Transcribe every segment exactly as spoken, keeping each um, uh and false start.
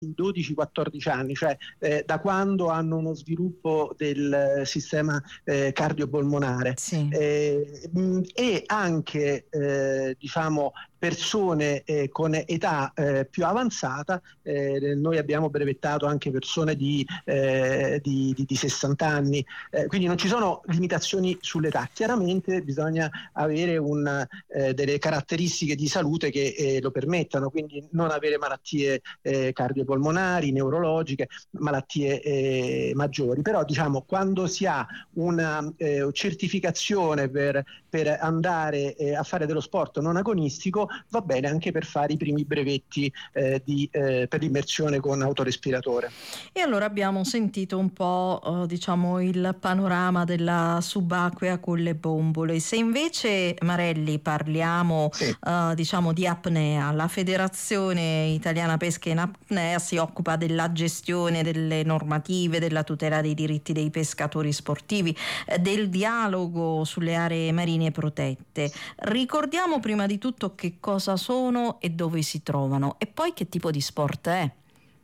dodici quattordici anni, cioè eh, da quando hanno uno sviluppo del sistema eh, cardiopolmonare, sì. eh, mh, e anche eh, diciamo persone eh, con età eh, più avanzata. Eh, noi abbiamo brevettato anche persone di, eh, di, di, di sessanta anni, eh, quindi non ci sono limitazioni sull'età. Chiaramente bisogna avere un, eh, delle caratteristiche di salute che eh, lo permettano, quindi non avere malattie eh, cardiopolmonari, neurologiche, malattie eh, maggiori. Però diciamo, quando si ha una eh, certificazione per, per andare eh, a fare dello sport non agonistico, va bene anche per fare i primi brevetti eh, di, eh, per l'immersione con autorespiratore. E allora abbiamo sentito un po' eh, diciamo il panorama della subacquea con le bombole. Se invece, Marelli, parliamo Sì. eh, diciamo di apnea, la Federazione Italiana Pesca in Apnea si occupa della gestione delle normative, della tutela dei diritti dei pescatori sportivi, eh, del dialogo sulle aree marine protette. Ricordiamo prima di tutto che cosa sono e dove si trovano e poi che tipo di sport è.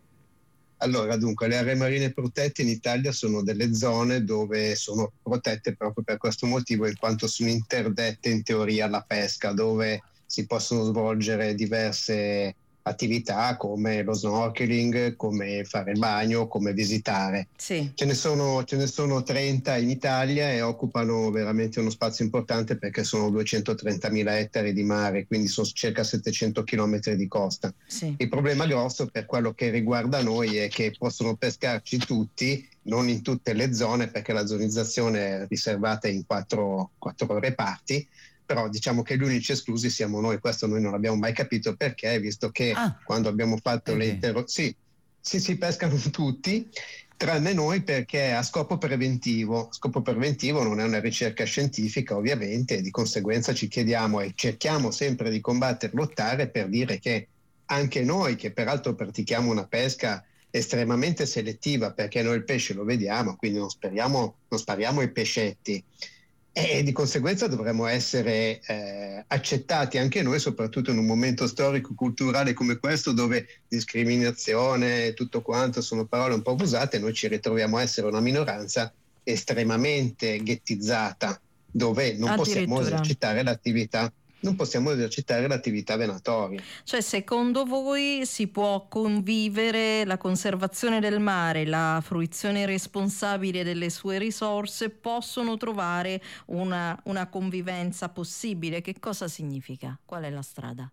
Allora, dunque, le aree marine protette in Italia sono delle zone dove sono protette proprio per questo motivo, in quanto sono interdette in teoria alla pesca, dove si possono svolgere diverse attività come lo snorkeling, come fare il bagno, come visitare. Sì. Ce ne sono, ce ne sono trenta in Italia e occupano veramente uno spazio importante perché sono duecentotrentamila ettari di mare, quindi sono circa settecento chilometri di costa. Sì. Il problema grosso per quello che riguarda noi è che possono pescarci tutti, non in tutte le zone perché la zonizzazione è riservata in quattro, quattro reparti, però diciamo che gli unici esclusi siamo noi. Questo noi non abbiamo mai capito perché, visto che ah, quando abbiamo fatto okay. le interrogazioni, sì, sì, si pescano tutti, tranne noi perché a scopo preventivo. Scopo preventivo non è una ricerca scientifica ovviamente, e di conseguenza ci chiediamo e cerchiamo sempre di combattere, lottare per dire che anche noi, che peraltro pratichiamo una pesca estremamente selettiva perché noi il pesce lo vediamo, quindi non speriamo, non spariamo i pescetti, e di conseguenza dovremmo essere eh, accettati anche noi, soprattutto in un momento storico culturale come questo, dove discriminazione e tutto quanto sono parole un po' abusate. Noi ci ritroviamo a essere una minoranza estremamente ghettizzata, dove non possiamo esercitare l'attività non possiamo esercitare l'attività venatoria. Cioè, secondo voi si può convivere la conservazione del mare, la fruizione responsabile delle sue risorse, possono trovare una, una convivenza possibile? Che cosa significa? Qual è la strada?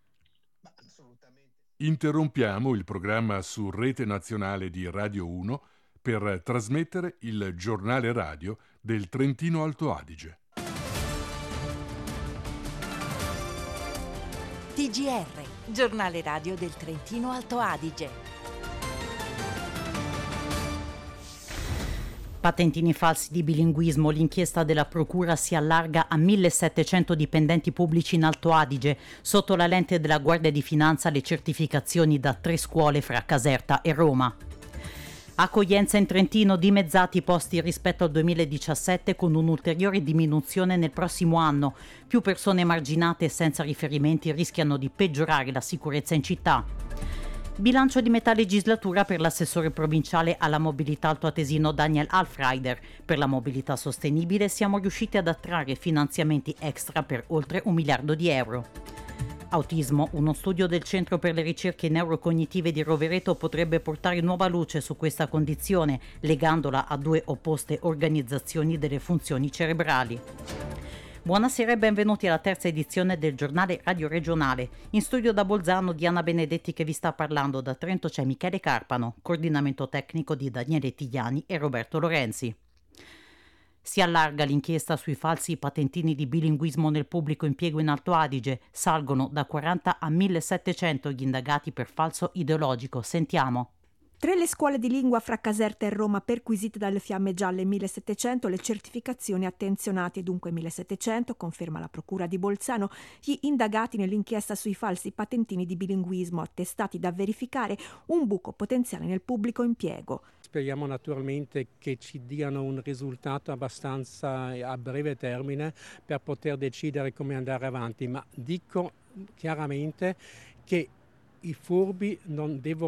Interrompiamo il programma su Rete Nazionale di Radio uno per trasmettere il giornale radio del Trentino Alto Adige. T G R, giornale radio del Trentino Alto Adige. Patentini falsi di bilinguismo, l'inchiesta della procura si allarga a millesettecento dipendenti pubblici in Alto Adige. Sotto la lente della Guardia di Finanza le certificazioni da tre scuole fra Caserta e Roma. Accoglienza in Trentino, dimezzati i posti rispetto al duemiladiciassette con un'ulteriore diminuzione nel prossimo anno. Più persone emarginate e senza riferimenti rischiano di peggiorare la sicurezza in città. Bilancio di metà legislatura per l'assessore provinciale alla mobilità altoatesino Daniel Alfreider. Per la mobilità sostenibile siamo riusciti ad attrarre finanziamenti extra per oltre un miliardo di euro. Autismo, uno studio del Centro per le ricerche neurocognitive di Rovereto potrebbe portare nuova luce su questa condizione, legandola a due opposte organizzazioni delle funzioni cerebrali. Buonasera e benvenuti alla terza edizione del giornale Radio Regionale. In studio da Bolzano Diana Benedetti che vi sta parlando, da Trento c'è Michele Carpano, coordinamento tecnico di Daniele Tigliani e Roberto Lorenzi. Si allarga l'inchiesta sui falsi patentini di bilinguismo nel pubblico impiego in Alto Adige. Salgono da quaranta a millesettecento gli indagati per falso ideologico. Sentiamo. Tre le scuole di lingua fra Caserta e Roma perquisite dalle Fiamme Gialle, millesettecento le certificazioni attenzionate e dunque millesettecento, conferma la Procura di Bolzano, gli indagati nell'inchiesta sui falsi patentini di bilinguismo attestati da verificare un buco potenziale nel pubblico impiego. Speriamo naturalmente che ci diano un risultato abbastanza a breve termine per poter decidere come andare avanti, ma dico chiaramente che i furbi non devono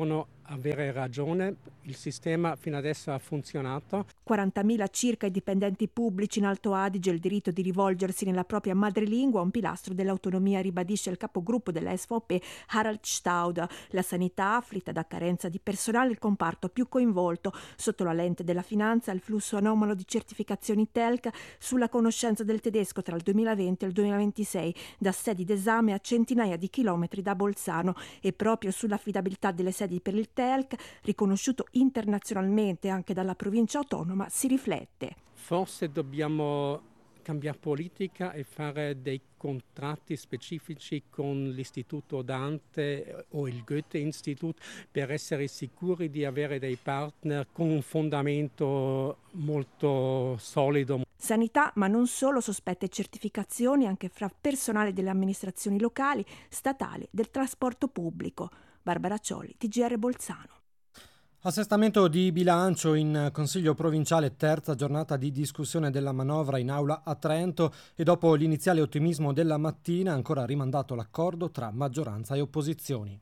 avere ragione, il sistema fino adesso ha funzionato. quarantamila circa i dipendenti pubblici in Alto Adige, il diritto di rivolgersi nella propria madrelingua, un pilastro dell'autonomia, ribadisce il capogruppo della S V P Harald Stauder. La sanità, afflitta da carenza di personale, il comparto più coinvolto. Sotto la lente della finanza, il flusso anomalo di certificazioni T E L C sulla conoscenza del tedesco tra il duemilaventi e il duemilaventisei, da sedi d'esame a centinaia di chilometri da Bolzano, e proprio sull'affidabilità delle sedi per il T E L C, riconosciuto internazionalmente anche dalla provincia autonoma, si riflette. Forse dobbiamo cambiare politica e fare dei contratti specifici con l'Istituto Dante o il Goethe-Institut per essere sicuri di avere dei partner con un fondamento molto solido. Sanità, ma non solo, sospette certificazioni anche fra personale delle amministrazioni locali, statali, del trasporto pubblico. Barbara Ciolli, T G R Bolzano. Assestamento di bilancio in Consiglio provinciale, terza giornata di discussione della manovra in aula a Trento, e dopo l'iniziale ottimismo della mattina ancora rimandato l'accordo tra maggioranza e opposizioni.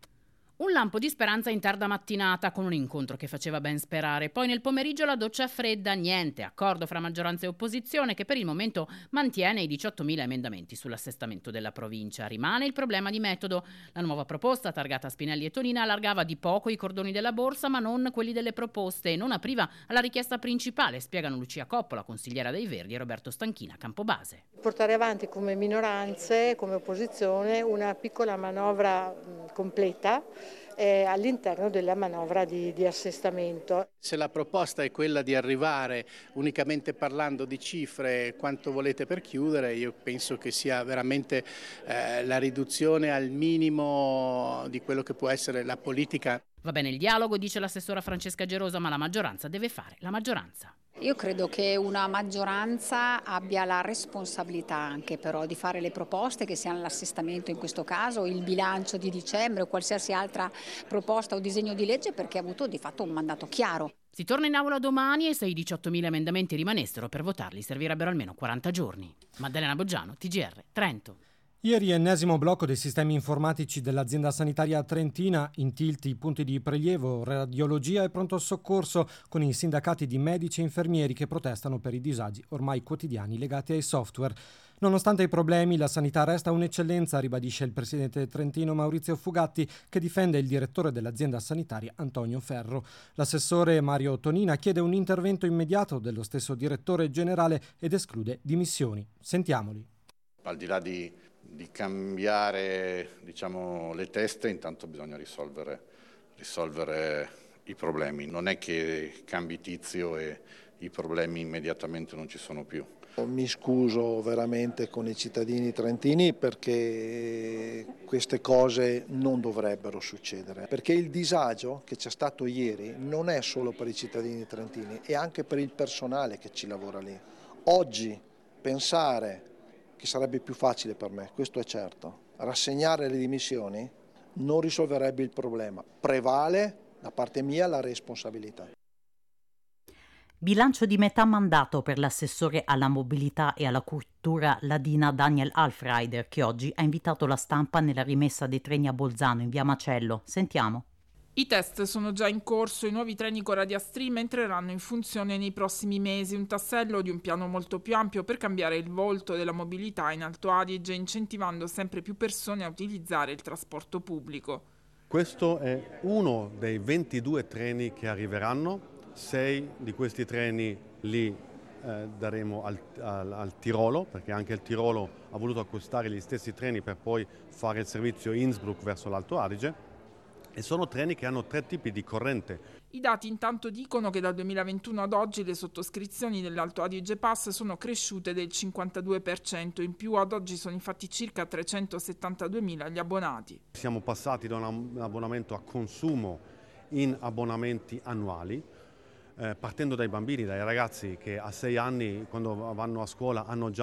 Un lampo di speranza in tarda mattinata, con un incontro che faceva ben sperare. Poi nel pomeriggio la doccia fredda, niente accordo fra maggioranza e opposizione, che per il momento mantiene i diciottomila emendamenti sull'assestamento della provincia. Rimane il problema di metodo. La nuova proposta, targata Spinelli e Tonina, allargava di poco i cordoni della borsa, ma non quelli delle proposte, e non apriva alla richiesta principale, spiegano Lucia Coppola, consigliera dei Verdi, e Roberto Stanchina, Campobase. Portare avanti come minoranze, come opposizione, una piccola manovra mh, completa Eh, all'interno della manovra di, di assestamento. Se la proposta è quella di arrivare unicamente parlando di cifre, quanto volete per chiudere, io penso che sia veramente eh, la riduzione al minimo di quello che può essere la politica. Va bene il dialogo, dice l'assessora Francesca Gerosa, ma la maggioranza deve fare la maggioranza. Io credo che una maggioranza abbia la responsabilità anche però di fare le proposte, che siano l'assestamento in questo caso, il bilancio di dicembre o qualsiasi altra proposta o disegno di legge, perché ha avuto di fatto un mandato chiaro. Si torna in aula domani, e se i diciottomila emendamenti rimanessero, per votarli servirebbero almeno quaranta giorni. Maddalena Boggiano, T G R, Trento. Ieri ennesimo blocco dei sistemi informatici dell'azienda sanitaria trentina, in tilt i punti di prelievo, radiologia e pronto soccorso, con i sindacati di medici e infermieri che protestano per i disagi ormai quotidiani legati ai software. Nonostante i problemi, la sanità resta un'eccellenza, ribadisce il presidente trentino Maurizio Fugatti, che difende il direttore dell'azienda sanitaria Antonio Ferro. L'assessore Mario Tonina chiede un intervento immediato dello stesso direttore generale ed esclude dimissioni. Sentiamoli. Al di là di di cambiare, diciamo, le teste, intanto bisogna risolvere, risolvere i problemi. Non è che cambi tizio e i problemi immediatamente non ci sono più. Mi scuso veramente con i cittadini trentini, perché queste cose non dovrebbero succedere, perché il disagio che c'è stato ieri non è solo per i cittadini trentini, è anche per il personale che ci lavora lì. Oggi pensare che sarebbe più facile per me, questo è certo, rassegnare le dimissioni non risolverebbe il problema. Prevale da parte mia la responsabilità. Bilancio di metà mandato per l'assessore alla mobilità e alla cultura ladina Daniel Alfreider, che oggi ha invitato la stampa nella rimessa dei treni a Bolzano in via Macello. Sentiamo. I test sono già in corso, i nuovi treni con Radiastream entreranno in funzione nei prossimi mesi, un tassello di un piano molto più ampio per cambiare il volto della mobilità in Alto Adige, incentivando sempre più persone a utilizzare il trasporto pubblico. Questo è uno dei ventidue treni che arriveranno, sei di questi treni li eh, daremo al, al, al Tirolo, perché anche il Tirolo ha voluto acquistare gli stessi treni per poi fare il servizio Innsbruck verso l'Alto Adige. E sono treni che hanno tre tipi di corrente. I dati intanto dicono che dal duemilaventuno ad oggi le sottoscrizioni dell'Alto Adige Pass sono cresciute del cinquantadue per cento. In più ad oggi sono infatti circa trecentosettantaduemila gli abbonati. Siamo passati da un abbonamento a consumo in abbonamenti annuali, eh, partendo dai bambini, dai ragazzi che a sei anni, quando vanno a scuola, hanno già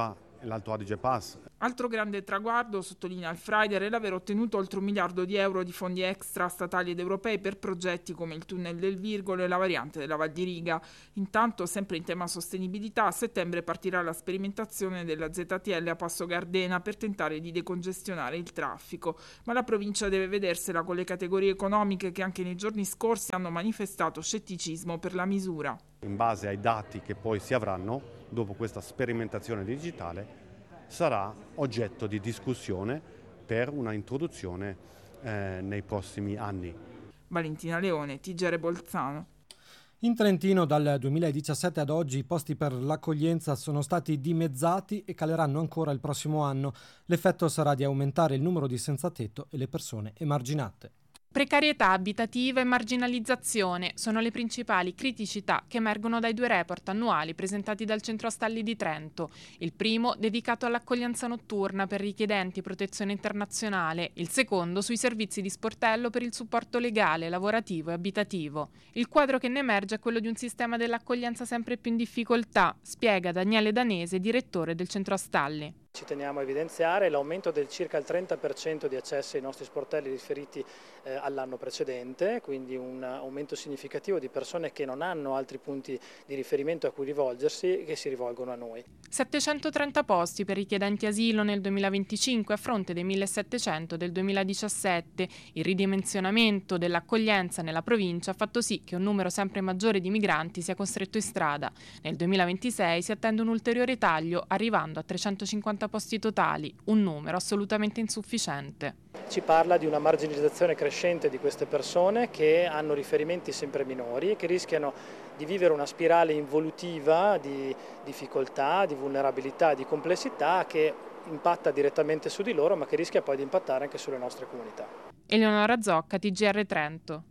l'Alto Adige Pass. Altro grande traguardo, sottolinea il Freider, è l'aver ottenuto oltre un miliardo di euro di fondi extra statali ed europei per progetti come il tunnel del Virgolo e la variante della Val di Riga. Intanto, sempre in tema sostenibilità, a settembre partirà la sperimentazione della Z T L a Passo Gardena per tentare di decongestionare il traffico, ma la provincia deve vedersela con le categorie economiche che anche nei giorni scorsi hanno manifestato scetticismo per la misura. In base ai dati che poi si avranno dopo questa sperimentazione digitale, sarà oggetto di discussione per una introduzione eh, nei prossimi anni. Valentina Leone, T G R Bolzano. In Trentino dal duemiladiciassette ad oggi i posti per l'accoglienza sono stati dimezzati e caleranno ancora il prossimo anno. L'effetto sarà di aumentare il numero di senza tetto e le persone emarginate. Precarietà abitativa e marginalizzazione sono le principali criticità che emergono dai due report annuali presentati dal Centro Stalli di Trento. Il primo dedicato all'accoglienza notturna per richiedenti protezione internazionale, il secondo sui servizi di sportello per il supporto legale, lavorativo e abitativo. Il quadro che ne emerge è quello di un sistema dell'accoglienza sempre più in difficoltà, spiega Daniele Danese, direttore del Centro Stalli. Ci teniamo a evidenziare l'aumento del circa il trenta per cento di accessi ai nostri sportelli riferiti eh, all'anno precedente, quindi un aumento significativo di persone che non hanno altri punti di riferimento a cui rivolgersi e che si rivolgono a noi. settecentotrenta posti per richiedenti asilo nel duemilaventicinque a fronte dei millesettecento del duemiladiciassette. Il ridimensionamento dell'accoglienza nella provincia ha fatto sì che un numero sempre maggiore di migranti sia costretto in strada. Nel duemilaventisei si attende un ulteriore taglio, arrivando a trecentocinquanta posti totali, un numero assolutamente insufficiente. Ci parla di una marginalizzazione crescente di queste persone che hanno riferimenti sempre minori e che rischiano di vivere una spirale involutiva di difficoltà, di vulnerabilità, di complessità che impatta direttamente su di loro ma che rischia poi di impattare anche sulle nostre comunità. Eleonora Zocca, T G R Trento.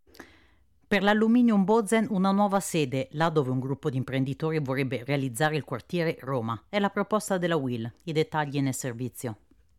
Per l'Aluminium Bozen una nuova sede, là dove un gruppo di imprenditori vorrebbe realizzare il quartiere Roma. È la proposta della U I L. I dettagli nel servizio.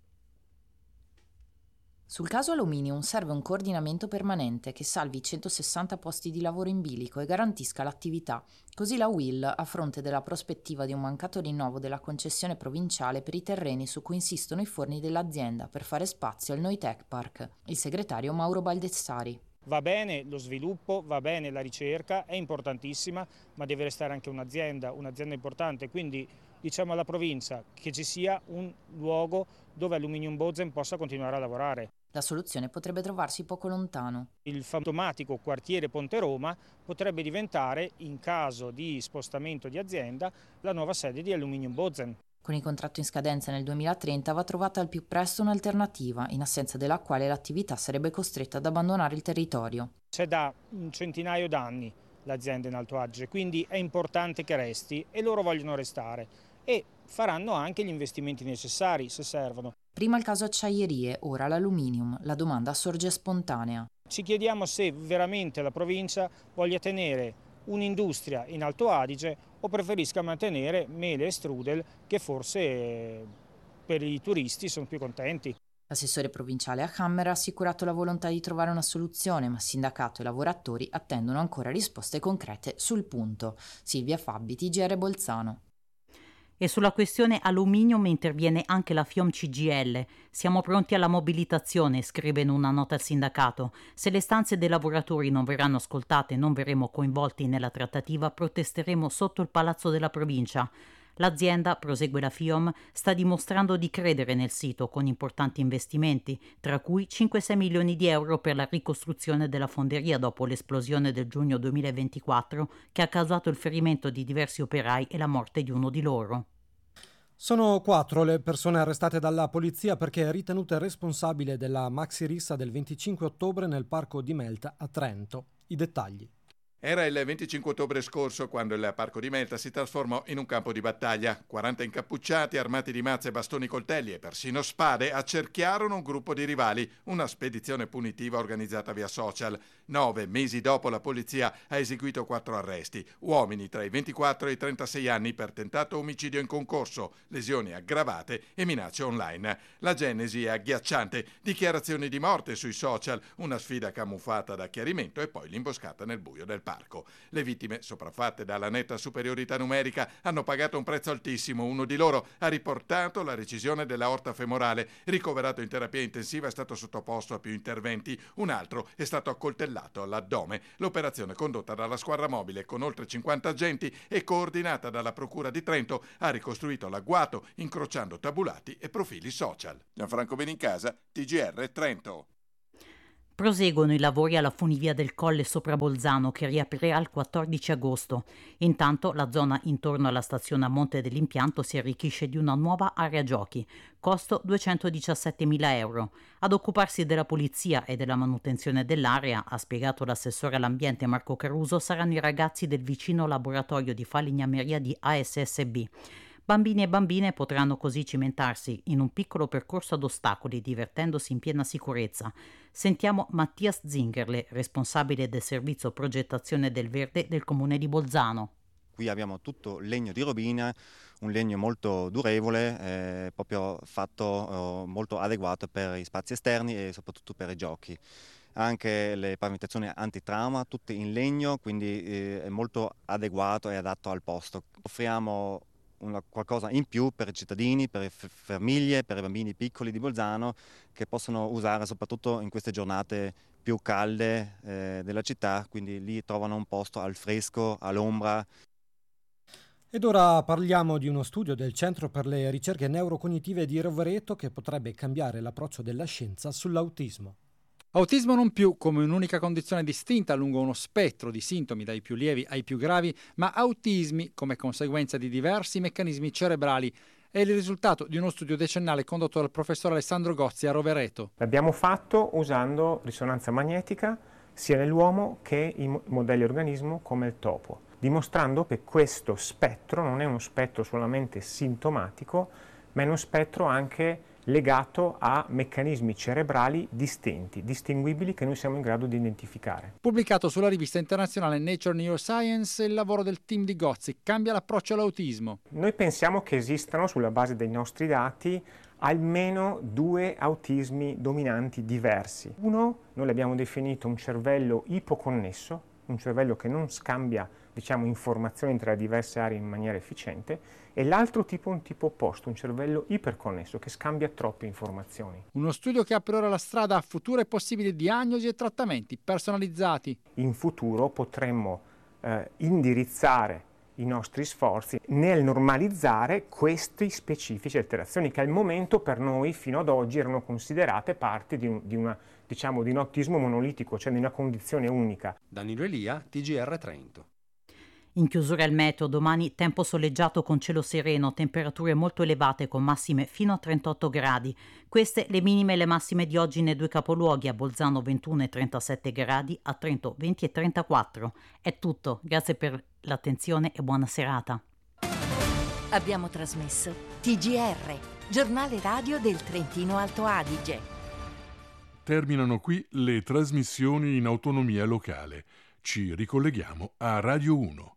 Sul caso Aluminium serve un coordinamento permanente che salvi i centosessanta posti di lavoro in bilico e garantisca l'attività. Così la U I L, a fronte della prospettiva di un mancato rinnovo della concessione provinciale per i terreni su cui insistono i forni dell'azienda per fare spazio al Noitec Park. Il segretario Mauro Baldessari. Va bene lo sviluppo, va bene la ricerca, è importantissima, ma deve restare anche un'azienda, un'azienda importante, quindi diciamo alla provincia che ci sia un luogo dove Aluminium Bozen possa continuare a lavorare. La soluzione potrebbe trovarsi poco lontano. Il fantomatico quartiere Ponte Roma potrebbe diventare, in caso di spostamento di azienda, la nuova sede di Aluminium Bozen. Con il contratto in scadenza nel duemilatrenta va trovata al più presto un'alternativa, in assenza della quale l'attività sarebbe costretta ad abbandonare il territorio. C'è da un centinaio d'anni l'azienda in Alto Adige, quindi è importante che resti e loro vogliono restare e faranno anche gli investimenti necessari se servono. Prima il caso acciaierie, ora l'aluminium, la domanda sorge spontanea. Ci chiediamo se veramente la provincia voglia tenere un'industria in Alto Adige o preferisca mantenere mele e strudel che forse per i turisti sono più contenti. L'assessore provinciale a Camera ha assicurato la volontà di trovare una soluzione, ma sindacato e lavoratori attendono ancora risposte concrete sul punto. Silvia Fabbi, T G R Bolzano. E sulla questione aluminium interviene anche la FIOM C G I L. Siamo pronti alla mobilitazione, scrive in una nota il sindacato. Se le istanze dei lavoratori non verranno ascoltate e non verremo coinvolti nella trattativa, protesteremo sotto il palazzo della provincia. L'azienda, prosegue la FIOM, sta dimostrando di credere nel sito con importanti investimenti, tra cui cinque sei milioni di euro per la ricostruzione della fonderia dopo l'esplosione del giugno duemilaventiquattro che ha causato il ferimento di diversi operai e la morte di uno di loro. Sono quattro le persone arrestate dalla polizia perché ritenute responsabili della maxi rissa del venticinque ottobre nel parco di Melta a Trento. I dettagli. Era il venticinque ottobre scorso quando il parco di Melta si trasformò in un campo di battaglia. quaranta incappucciati, armati di mazze, bastoni, coltelli e persino spade accerchiarono un gruppo di rivali, una spedizione punitiva organizzata via social. Nove mesi dopo la polizia ha eseguito quattro arresti, uomini tra i ventiquattro e i trentasei anni per tentato omicidio in concorso, lesioni aggravate e minacce online. La genesi è agghiacciante, dichiarazioni di morte sui social, una sfida camuffata da chiarimento e poi l'imboscata nel buio del parco. parco. Le vittime, sopraffatte dalla netta superiorità numerica, hanno pagato un prezzo altissimo. Uno di loro ha riportato la recisione dell'aorta femorale. Ricoverato in terapia intensiva, è stato sottoposto a più interventi. Un altro è stato accoltellato all'addome. L'operazione, condotta dalla squadra mobile con oltre cinquanta agenti e coordinata dalla Procura di Trento, ha ricostruito l'agguato incrociando tabulati e profili social. Gianfranco Benincasa, T G R Trento. Proseguono i lavori alla funivia del Colle sopra Bolzano, che riaprirà il quattordici agosto. Intanto la zona intorno alla stazione a monte dell'impianto si arricchisce di una nuova area giochi, costo duecentodiciassettemila euro. Ad occuparsi della pulizia e della manutenzione dell'area, ha spiegato l'assessore all'ambiente Marco Caruso, saranno i ragazzi del vicino laboratorio di falegnameria di A S S B. Bambini e bambine potranno così cimentarsi in un piccolo percorso ad ostacoli, divertendosi in piena sicurezza. Sentiamo Mattias Zingerle, responsabile del servizio progettazione del verde del comune di Bolzano. Qui abbiamo tutto legno di robina, un legno molto durevole, eh, proprio fatto eh, molto adeguato per gli spazi esterni e soprattutto per i giochi. Anche le pavimentazioni antitrauma, tutte in legno, quindi eh, è molto adeguato e adatto al posto. Offriamo una, qualcosa in più per i cittadini, per le f- famiglie, per i bambini piccoli di Bolzano, che possono usare soprattutto in queste giornate più calde eh, della città, quindi lì trovano un posto al fresco, all'ombra. Ed ora parliamo di uno studio del Centro per le ricerche neurocognitive di Rovereto che potrebbe cambiare l'approccio della scienza sull'autismo. Autismo non più come un'unica condizione distinta lungo uno spettro di sintomi dai più lievi ai più gravi, ma autismi come conseguenza di diversi meccanismi cerebrali. È il risultato di uno studio decennale condotto dal professor Alessandro Gozzi a Rovereto. L'abbiamo fatto usando risonanza magnetica sia nell'uomo che in modelli organismo come il topo, dimostrando che questo spettro non è uno spettro solamente sintomatico, ma è uno spettro anche legato a meccanismi cerebrali distinti, distinguibili, che noi siamo in grado di identificare. Pubblicato sulla rivista internazionale Nature Neuroscience, il lavoro del team di Gozzi cambia l'approccio all'autismo. Noi pensiamo che esistano, sulla base dei nostri dati, almeno due autismi dominanti diversi. Uno, noi l'abbiamo definito un cervello ipoconnesso, un cervello che non scambia, diciamo, informazioni tra le diverse aree in maniera efficiente, e l'altro tipo un tipo opposto, un cervello iperconnesso che scambia troppe informazioni. Uno studio che apre ora la strada a future possibili diagnosi e trattamenti personalizzati. In futuro potremmo eh, indirizzare i nostri sforzi nel normalizzare queste specifiche alterazioni che al momento per noi fino ad oggi erano considerate parte di un, di una, diciamo, di un autismo monolitico, cioè di una condizione unica. Danilo Elia, T G R Trento. In chiusura il meteo, domani tempo soleggiato con cielo sereno, temperature molto elevate con massime fino a trentotto gradi. Queste le minime e le massime di oggi nei due capoluoghi, a Bolzano ventuno e trentasette gradi, a Trento venti e trentaquattro. È tutto, grazie per l'attenzione e buona serata. Abbiamo trasmesso T G R, giornale radio del Trentino Alto Adige. Terminano qui le trasmissioni in autonomia locale. Ci ricolleghiamo a Radio uno.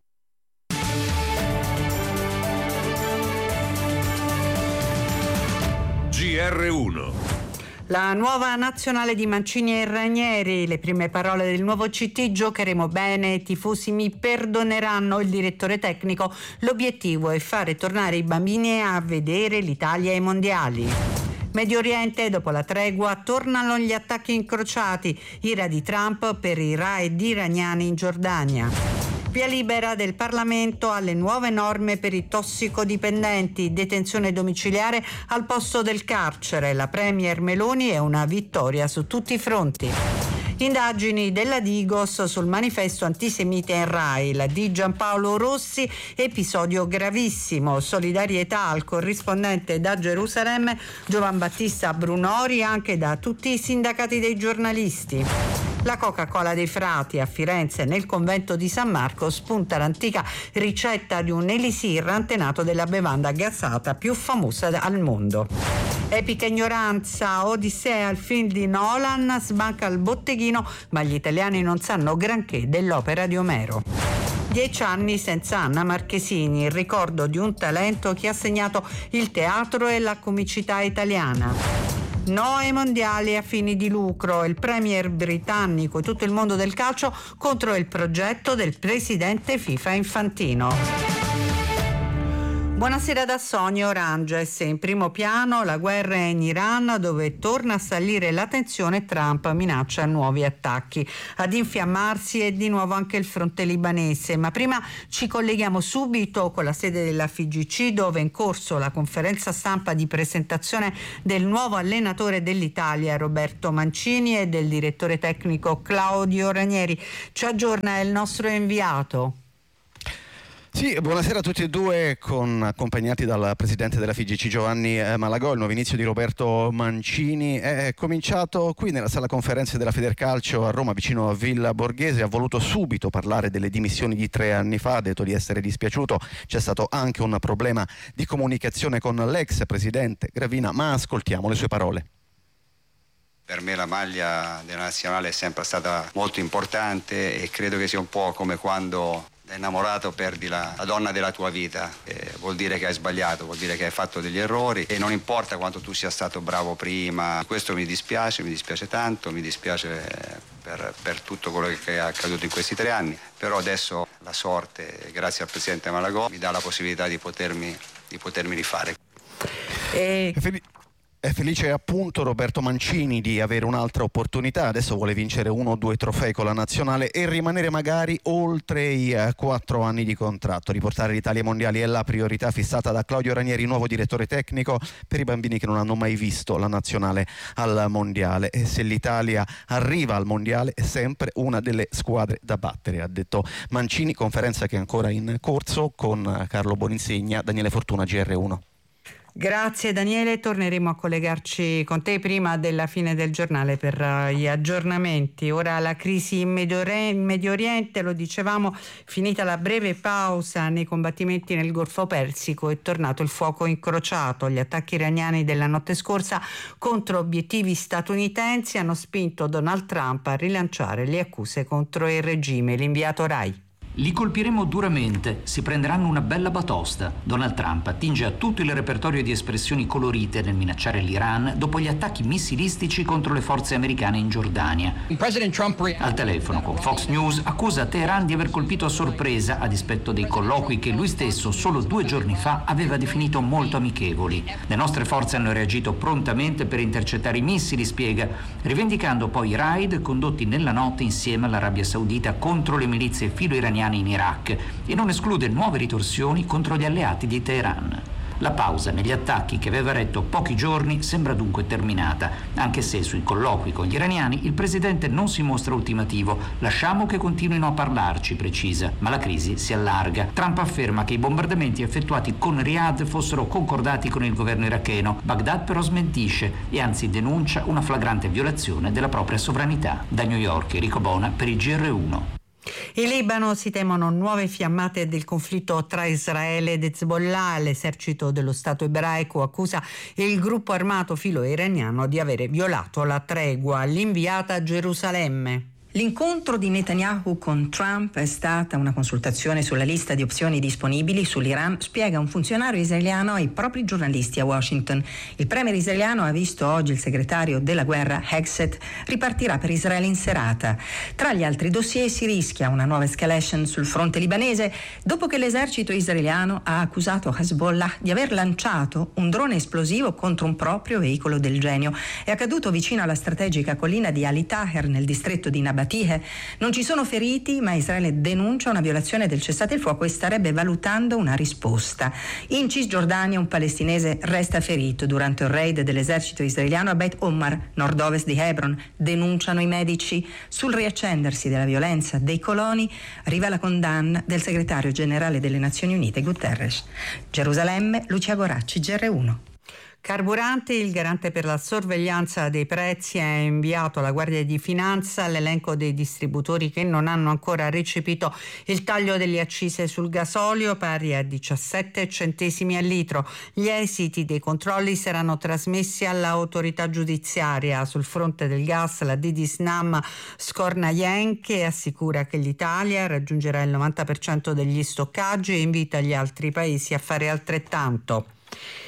G R uno. La nuova nazionale di Mancini e Ranieri, le prime parole del nuovo C T: giocheremo bene, i tifosi mi perdoneranno. Il direttore tecnico: l'obiettivo è fare tornare i bambini a vedere l'Italia ai mondiali. Medio Oriente, dopo la tregua, tornano gli attacchi incrociati, ira di Trump per i raid iraniani in Giordania. Via libera del Parlamento alle nuove norme per i tossicodipendenti, detenzione domiciliare al posto del carcere. La premier Meloni è una vittoria su tutti i fronti. Indagini della Digos sul manifesto antisemita in Rai, la di Giampaolo Rossi, episodio gravissimo. Solidarietà al corrispondente da Gerusalemme Giovan Battista Brunori, anche da tutti i sindacati dei giornalisti. La Coca-Cola dei Frati a Firenze, nel convento di San Marco, spunta l'antica ricetta di un elisir antenato della bevanda gassata più famosa al mondo. Epica ignoranza, Odissea, il film di Nolan, sbanca il botteghino, ma gli italiani non sanno granché dell'opera di Omero. Dieci anni senza Anna Marchesini, il ricordo di un talento che ha segnato il teatro e la comicità italiana. No ai mondiali a fini di lucro. Il premier britannico e tutto il mondo del calcio contro il progetto del presidente FIFA Infantino. Buonasera da Sonia Oranges. In primo piano la guerra in Iran, dove torna a salire la tensione. Trump minaccia nuovi attacchi. Ad infiammarsi è di nuovo anche il fronte libanese. Ma prima ci colleghiamo subito con la sede della F I G C, dove è in corso la conferenza stampa di presentazione del nuovo allenatore dell'Italia Roberto Mancini e del direttore tecnico Claudio Ranieri. Ci aggiorna il nostro inviato. Sì, buonasera a tutti e due, con, accompagnati dal presidente della F I G C Giovanni Malagò. Il nuovo inizio di Roberto Mancini è cominciato qui nella sala conferenze della Federcalcio a Roma, vicino a Villa Borghese. Ha voluto subito parlare delle dimissioni di tre anni fa, ha detto di essere dispiaciuto. C'è stato anche un problema di comunicazione con l'ex presidente Gravina, ma ascoltiamo le sue parole. Per me la maglia della nazionale è sempre stata molto importante e credo che sia un po' come quando da innamorato perdi la, la donna della tua vita. Eh, vuol dire che hai sbagliato, vuol dire che hai fatto degli errori e non importa quanto tu sia stato bravo prima. Questo mi dispiace, mi dispiace tanto, mi dispiace per, per tutto quello che è accaduto in questi tre anni, però adesso la sorte, grazie al presidente Malagò, mi dà la possibilità di potermi, di potermi rifare. E... È felice appunto Roberto Mancini di avere un'altra opportunità. Adesso vuole vincere uno o due trofei con la nazionale e rimanere magari oltre i eh, quattro anni di contratto. Riportare l'Italia ai mondiali è la priorità fissata da Claudio Ranieri, nuovo direttore tecnico, per i bambini che non hanno mai visto la nazionale al mondiale. E se l'Italia arriva al mondiale è sempre una delle squadre da battere, ha detto Mancini. Conferenza che è ancora in corso con Carlo Boninsegna, Daniele Fortuna, G R uno. Grazie Daniele, torneremo a collegarci con te prima della fine del giornale per uh, gli aggiornamenti. Ora la crisi in Medio, Re- in Medio Oriente, lo dicevamo, finita la breve pausa nei combattimenti nel Golfo Persico, è tornato il fuoco incrociato. Gli attacchi iraniani della notte scorsa contro obiettivi statunitensi hanno spinto Donald Trump a rilanciare le accuse contro il regime. L'inviato Rai. Li colpiremo duramente, si prenderanno una bella batosta. Donald Trump attinge a tutto il repertorio di espressioni colorite nel minacciare l'Iran dopo gli attacchi missilistici contro le forze americane in Giordania. Trump... Al telefono con Fox News accusa Teheran di aver colpito a sorpresa, a dispetto dei colloqui che lui stesso solo due giorni fa aveva definito molto amichevoli. Le nostre forze hanno reagito prontamente per intercettare i missili, spiega, rivendicando poi i raid condotti nella notte insieme all'Arabia Saudita contro le milizie filo-iraniane in Iraq e non esclude nuove ritorsioni contro gli alleati di Teheran. La pausa negli attacchi che aveva retto pochi giorni sembra dunque terminata, anche se sui colloqui con gli iraniani il presidente non si mostra ultimativo. Lasciamo che continuino a parlarci, precisa, ma la crisi si allarga. Trump afferma che i bombardamenti effettuati con Riyadh fossero concordati con il governo iracheno. Baghdad però smentisce e anzi denuncia una flagrante violazione della propria sovranità. Da New York, Enrico Bona per il G R uno. In Libano si temono nuove fiammate del conflitto tra Israele ed Hezbollah. L'esercito dello Stato ebraico accusa il gruppo armato filo-iraniano di avere violato la tregua. L'inviata a Gerusalemme. L'incontro di Netanyahu con Trump è stata una consultazione sulla lista di opzioni disponibili sull'Iran, spiega un funzionario israeliano ai propri giornalisti a Washington. Il premier israeliano ha visto oggi il segretario della guerra Hegseth ripartirà per Israele in serata. Tra gli altri dossier si rischia una nuova escalation sul fronte libanese dopo che l'esercito israeliano ha accusato Hezbollah di aver lanciato un drone esplosivo contro un proprio veicolo del genio. È accaduto vicino alla strategica collina di Ali Taher nel distretto di Nabatih. Non ci sono feriti, ma Israele denuncia una violazione del cessate il fuoco e starebbe valutando una risposta. In Cisgiordania un palestinese resta ferito durante il raid dell'esercito israeliano a Beit Omar, nord-ovest di Hebron. Denunciano i medici. Sul riaccendersi della violenza dei coloni arriva la condanna del segretario generale delle Nazioni Unite Guterres. Gerusalemme, Lucia Goracci, G R uno. Carburanti, il garante per la sorveglianza dei prezzi ha inviato alla Guardia di Finanza l'elenco dei distributori che non hanno ancora recepito il taglio delle accise sul gasolio pari a diciassette centesimi al litro. Gli esiti dei controlli saranno trasmessi all'autorità giudiziaria. Sul fronte del gas la D D Snam scorna Yenke e assicura che l'Italia raggiungerà il novanta per cento degli stoccaggi e invita gli altri paesi a fare altrettanto.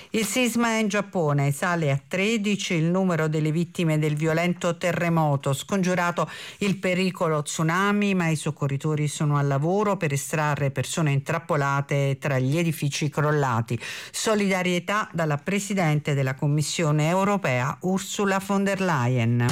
Il sisma in Giappone, sale a tredici il numero delle vittime del violento terremoto, scongiurato il pericolo tsunami, ma i soccorritori sono al lavoro per estrarre persone intrappolate tra gli edifici crollati. Solidarietà dalla Presidente della Commissione europea Ursula von der Leyen.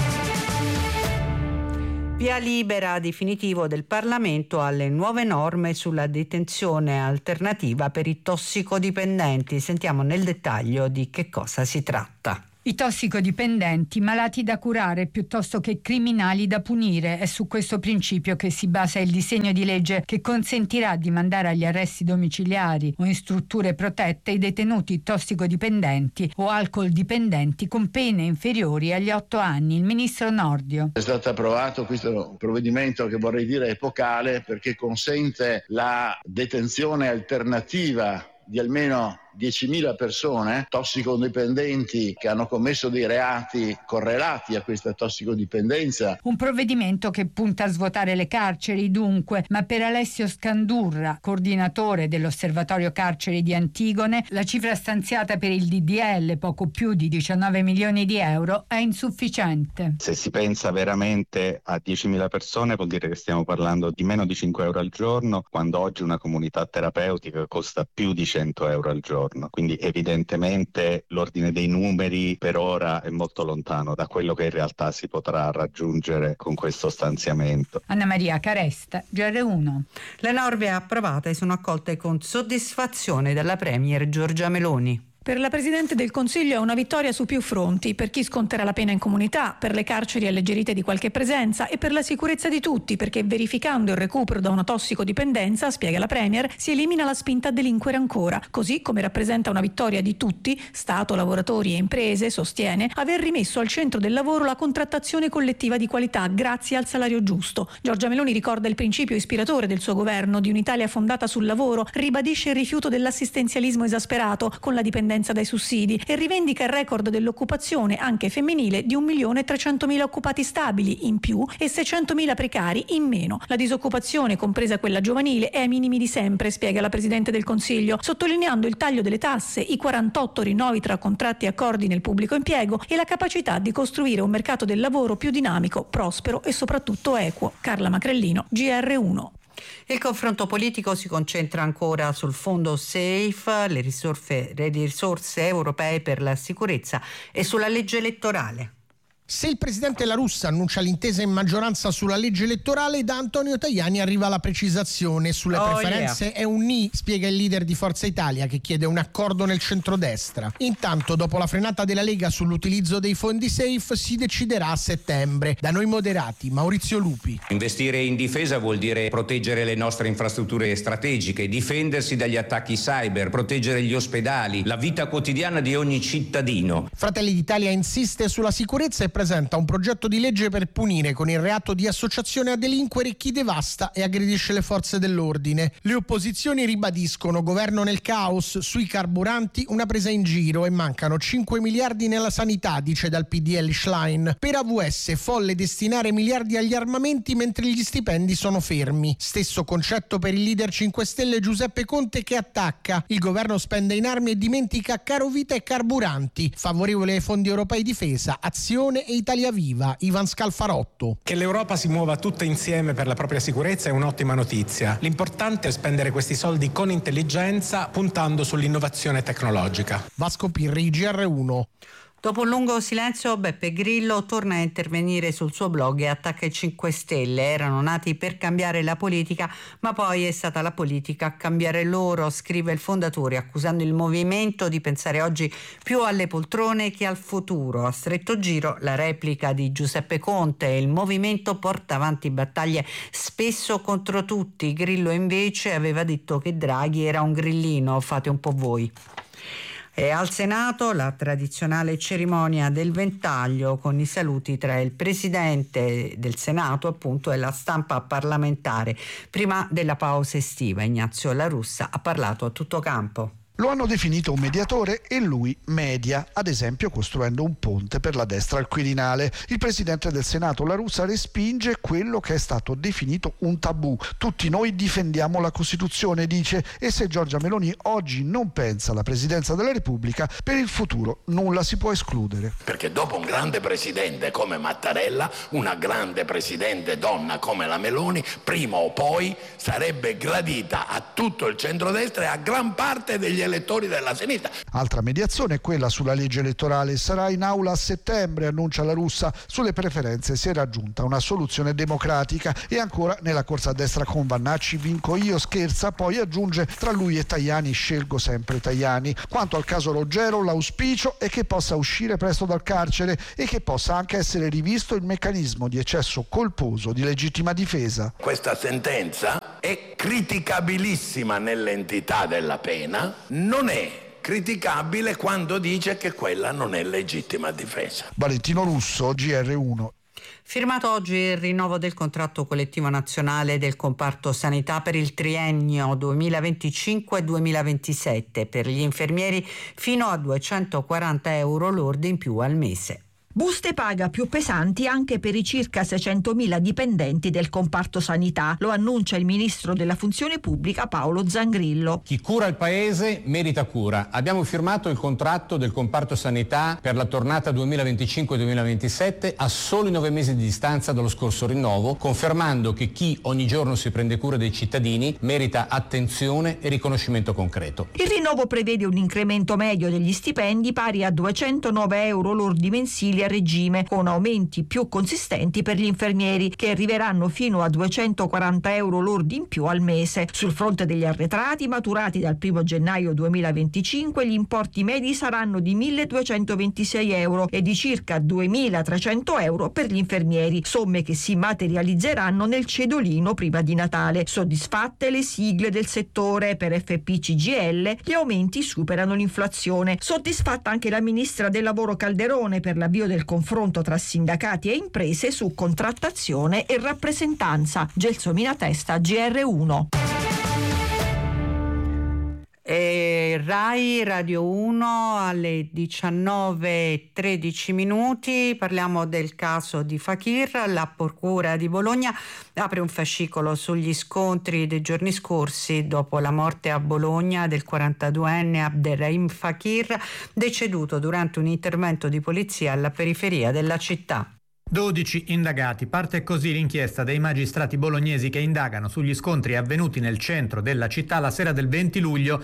Via libera definitivo del Parlamento alle nuove norme sulla detenzione alternativa per i tossicodipendenti. Sentiamo nel dettaglio di che cosa si tratta. I tossicodipendenti, malati da curare piuttosto che criminali da punire. È su questo principio che si basa il disegno di legge che consentirà di mandare agli arresti domiciliari o in strutture protette i detenuti tossicodipendenti o alcol dipendenti con pene inferiori agli otto anni. Il ministro Nordio. È stato approvato questo provvedimento che vorrei dire epocale, perché consente la detenzione alternativa di almeno diecimila persone tossicodipendenti che hanno commesso dei reati correlati a questa tossicodipendenza. Un provvedimento che punta a svuotare le carceri, dunque, ma per Alessio Scandurra, coordinatore dell'Osservatorio Carceri di Antigone, la cifra stanziata per il D D L, poco più di diciannove milioni di euro, è insufficiente. Se si pensa veramente a diecimila persone, vuol dire che stiamo parlando di meno di cinque euro al giorno, quando oggi una comunità terapeutica costa più di cento euro al giorno. Quindi evidentemente l'ordine dei numeri per ora è molto lontano da quello che in realtà si potrà raggiungere con questo stanziamento. Anna Maria Caresta, G R uno. Le norme approvate sono accolte con soddisfazione dalla Premier Giorgia Meloni. Per la Presidente del Consiglio è una vittoria su più fronti, per chi sconterà la pena in comunità, per le carceri alleggerite di qualche presenza e per la sicurezza di tutti, perché verificando il recupero da una tossicodipendenza, spiega la Premier, si elimina la spinta a delinquere ancora, così come rappresenta una vittoria di tutti, Stato, lavoratori e imprese, sostiene, aver rimesso al centro del lavoro la contrattazione collettiva di qualità grazie al salario giusto. Giorgia Meloni ricorda il principio ispiratore del suo governo di un'Italia fondata sul lavoro, ribadisce il rifiuto dell'assistenzialismo esasperato con la dipendenza dai sussidi e rivendica il record dell'occupazione anche femminile di un milione trecentomila occupati stabili in più e seicentomila precari in meno. La disoccupazione, compresa quella giovanile, è ai minimi di sempre, spiega la Presidente del Consiglio, sottolineando il taglio delle tasse, i quarantotto rinnovi tra contratti e accordi nel pubblico impiego e la capacità di costruire un mercato del lavoro più dinamico, prospero e soprattutto equo. Carla Macrellino, G R uno. Il confronto politico si concentra ancora sul fondo SAFE, le risorse, le risorse europee per la sicurezza e sulla legge elettorale. Se il presidente La Russa annuncia l'intesa in maggioranza sulla legge elettorale, da Antonio Tajani arriva la precisazione. Sulle oh, preferenze yeah. è un ni, spiega il leader di Forza Italia, che chiede un accordo nel centrodestra. Intanto, dopo la frenata della Lega sull'utilizzo dei fondi SAFE, si deciderà a settembre. Da noi moderati, Maurizio Lupi. Investire in difesa vuol dire proteggere le nostre infrastrutture strategiche, difendersi dagli attacchi cyber, proteggere gli ospedali, la vita quotidiana di ogni cittadino. Fratelli d'Italia insiste sulla sicurezza e presenta un progetto di legge per punire con il reato di associazione a delinquere chi devasta e aggredisce le forze dell'ordine. Le opposizioni ribadiscono governo nel caos, sui carburanti una presa in giro e mancano cinque miliardi nella sanità, dice dal P D L Schlein. Per A V S folle destinare miliardi agli armamenti mentre gli stipendi sono fermi. Stesso concetto per il leader cinque Stelle Giuseppe Conte, che attacca. Il governo spende in armi e dimentica carovita e carburanti. Favorevole ai fondi europei difesa, Azione e Italia Viva, Ivan Scalfarotto. Che l'Europa si muova tutta insieme per la propria sicurezza è un'ottima notizia. L'importante è spendere questi soldi con intelligenza, puntando sull'innovazione tecnologica. Vasco Pirri, G R uno. Dopo un lungo silenzio, Beppe Grillo torna a intervenire sul suo blog e attacca i cinque Stelle. Erano nati per cambiare la politica, ma poi è stata la politica a cambiare loro, scrive il fondatore, accusando il movimento di pensare oggi più alle poltrone che al futuro. A stretto giro la replica di Giuseppe Conte: il movimento porta avanti battaglie spesso contro tutti. Grillo invece aveva detto che Draghi era un grillino, fate un po' voi. E al Senato la tradizionale cerimonia del ventaglio con i saluti tra il Presidente del Senato appunto e la stampa parlamentare. Prima della pausa estiva Ignazio La Russa ha parlato a tutto campo. Lo hanno definito un mediatore e lui media, ad esempio costruendo un ponte per la destra al Quirinale. Il presidente del Senato La Russa respinge quello che è stato definito un tabù. Tutti noi difendiamo la Costituzione, dice, e se Giorgia Meloni oggi non pensa alla presidenza della Repubblica, per il futuro nulla si può escludere. Perché dopo un grande presidente come Mattarella, una grande presidente donna come la Meloni, prima o poi sarebbe gradita a tutto il centrodestra e a gran parte degli elettori della sinistra. Altra mediazione è quella sulla legge elettorale. Sarà in aula a settembre, annuncia La Russa. Sulle preferenze si è raggiunta una soluzione democratica. E ancora nella corsa a destra con Vannacci vinco io, scherza, poi aggiunge tra lui e Tajani scelgo sempre Tajani. Quanto al caso Roggero, l'auspicio è che possa uscire presto dal carcere e che possa anche essere rivisto il meccanismo di eccesso colposo di legittima difesa. Questa sentenza è criticabilissima nell'entità della pena, non è criticabile quando dice che quella non è legittima difesa. Valentino Russo, G R uno. Firmato oggi il rinnovo del contratto collettivo nazionale del comparto sanità per il triennio duemilaventicinque duemilaventisette per gli infermieri fino a duecentoquaranta euro lordi in più al mese. Buste paga più pesanti anche per i circa seicentomila dipendenti del comparto sanità, lo annuncia il ministro della funzione pubblica Paolo Zangrillo. Chi cura il paese merita cura. Abbiamo firmato il contratto del comparto sanità per la tornata duemilaventicinque duemilaventisette a soli nove mesi di distanza dallo scorso rinnovo, confermando che chi ogni giorno si prende cura dei cittadini merita attenzione e riconoscimento concreto. Il rinnovo prevede un incremento medio degli stipendi pari a duecentonove euro lordi mensili a regime, con aumenti più consistenti per gli infermieri che arriveranno fino a duecentoquaranta euro lordi in più al mese. Sul fronte degli arretrati maturati dal primo gennaio duemilaventicinque gli importi medi saranno di milleduecentoventisei euro e di circa duemilatrecento euro per gli infermieri, somme che si materializzeranno nel cedolino prima di Natale. Soddisfatte le sigle del settore, per F P C G I L gli aumenti superano l'inflazione. Soddisfatta anche la ministra del lavoro Calderone per l'avvio del confronto tra sindacati e imprese su contrattazione e rappresentanza. Gelsomina Testa, G R uno. E Rai Radio uno alle diciannove e tredici minuti. Parliamo del caso di Fakir. La Procura di Bologna apre un fascicolo sugli scontri dei giorni scorsi dopo la morte a Bologna del quarantaduenne Abderrahim Fakir, deceduto durante un intervento di polizia alla periferia della città. dodici indagati. Parte così l'inchiesta dei magistrati bolognesi che indagano sugli scontri avvenuti nel centro della città la sera del venti luglio.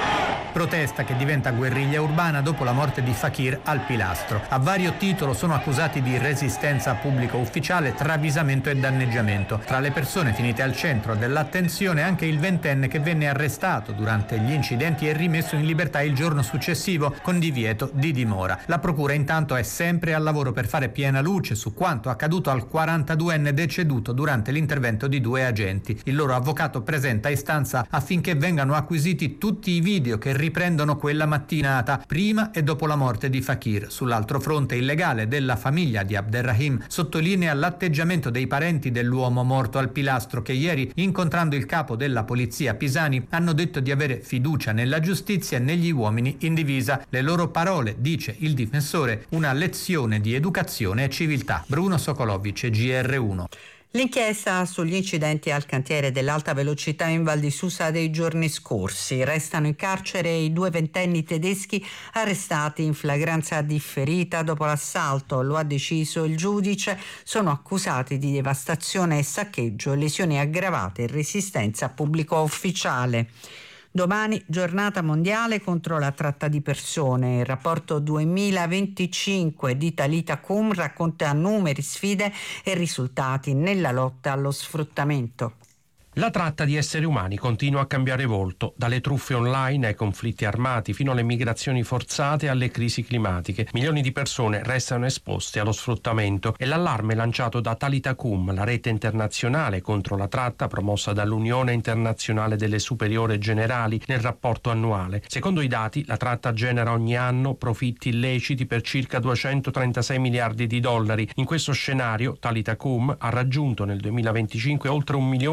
Protesta che diventa guerriglia urbana dopo la morte di Fakir al Pilastro. A vario titolo sono accusati di resistenza a pubblico ufficiale, travisamento e danneggiamento. Tra le persone finite al centro dell'attenzione anche il ventenne che venne arrestato durante gli incidenti e rimesso in libertà il giorno successivo con divieto di dimora. La procura intanto è sempre al lavoro per fare piena luce su quanto accaduto al quarantaduenne deceduto durante l'intervento di due agenti. Il loro avvocato presenta istanza affinché vengano acquisiti tutti i video che riprendono quella mattinata, prima e dopo la morte di Fakir. Sull'altro fronte il legale della famiglia di Abderrahim sottolinea l'atteggiamento dei parenti dell'uomo morto al Pilastro che ieri, incontrando il capo della polizia Pisani, hanno detto di avere fiducia nella giustizia e negli uomini in divisa. Le loro parole, dice il difensore, una lezione di educazione e civiltà. Bruno Sokolovic, G R uno. L'inchiesta sugli incidenti al cantiere dell'alta velocità in Val di Susa dei giorni scorsi. Restano in carcere i due ventenni tedeschi arrestati in flagranza differita dopo l'assalto. Lo ha deciso il giudice. Sono accusati di devastazione e saccheggio, lesioni aggravate e resistenza a pubblico ufficiale. Domani giornata mondiale contro la tratta di persone. Il rapporto duemilaventicinque di Thalita Kum racconta numeri, sfide e risultati nella lotta allo sfruttamento. La tratta di esseri umani continua a cambiare volto, dalle truffe online ai conflitti armati fino alle migrazioni forzate e alle crisi climatiche. Milioni di persone restano esposte allo sfruttamento e l'allarme lanciato da Thalita Kum, la rete internazionale contro la tratta promossa dall'Unione Internazionale delle Superiore Generali nel rapporto annuale. Secondo i dati, la tratta genera ogni anno profitti illeciti per circa duecentotrentasei miliardi di dollari. In questo scenario, Thalita Kum ha raggiunto nel duemilaventicinque oltre un milione e duecento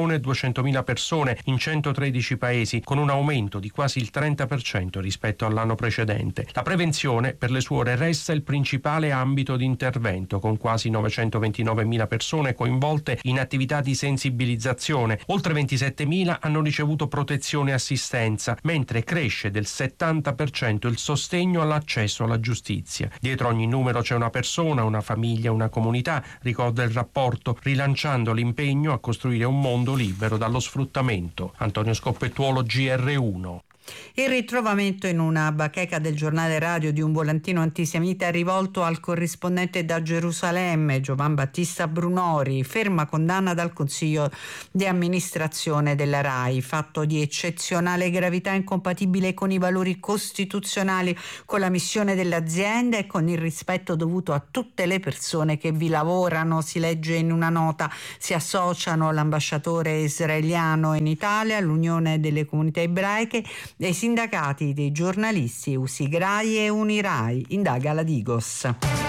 duecentomila persone in centotredici paesi, con un aumento di quasi il trenta per cento rispetto all'anno precedente. La prevenzione per le suore resta il principale ambito di intervento, con quasi novecentoventinovemila persone coinvolte in attività di sensibilizzazione. Oltre ventisettemila hanno ricevuto protezione e assistenza, mentre cresce del settanta per cento il sostegno all'accesso alla giustizia. Dietro ogni numero c'è una persona, una famiglia, una comunità, ricorda il rapporto, rilanciando l'impegno a costruire un mondo libero dallo sfruttamento. Antonio Scoppettuolo, G R uno. Il ritrovamento in una bacheca del giornale radio di un volantino antisemita rivolto al corrispondente da Gerusalemme, Giovan Battista Brunori, ferma condanna dal Consiglio di amministrazione della RAI, fatto di eccezionale gravità, incompatibile con i valori costituzionali, con la missione dell'azienda e con il rispetto dovuto a tutte le persone che vi lavorano, si legge in una nota. Si associano l'ambasciatore israeliano in Italia, l'Unione delle Comunità Ebraiche, dei sindacati dei giornalisti Usigrai e Unirai, indaga la Digos.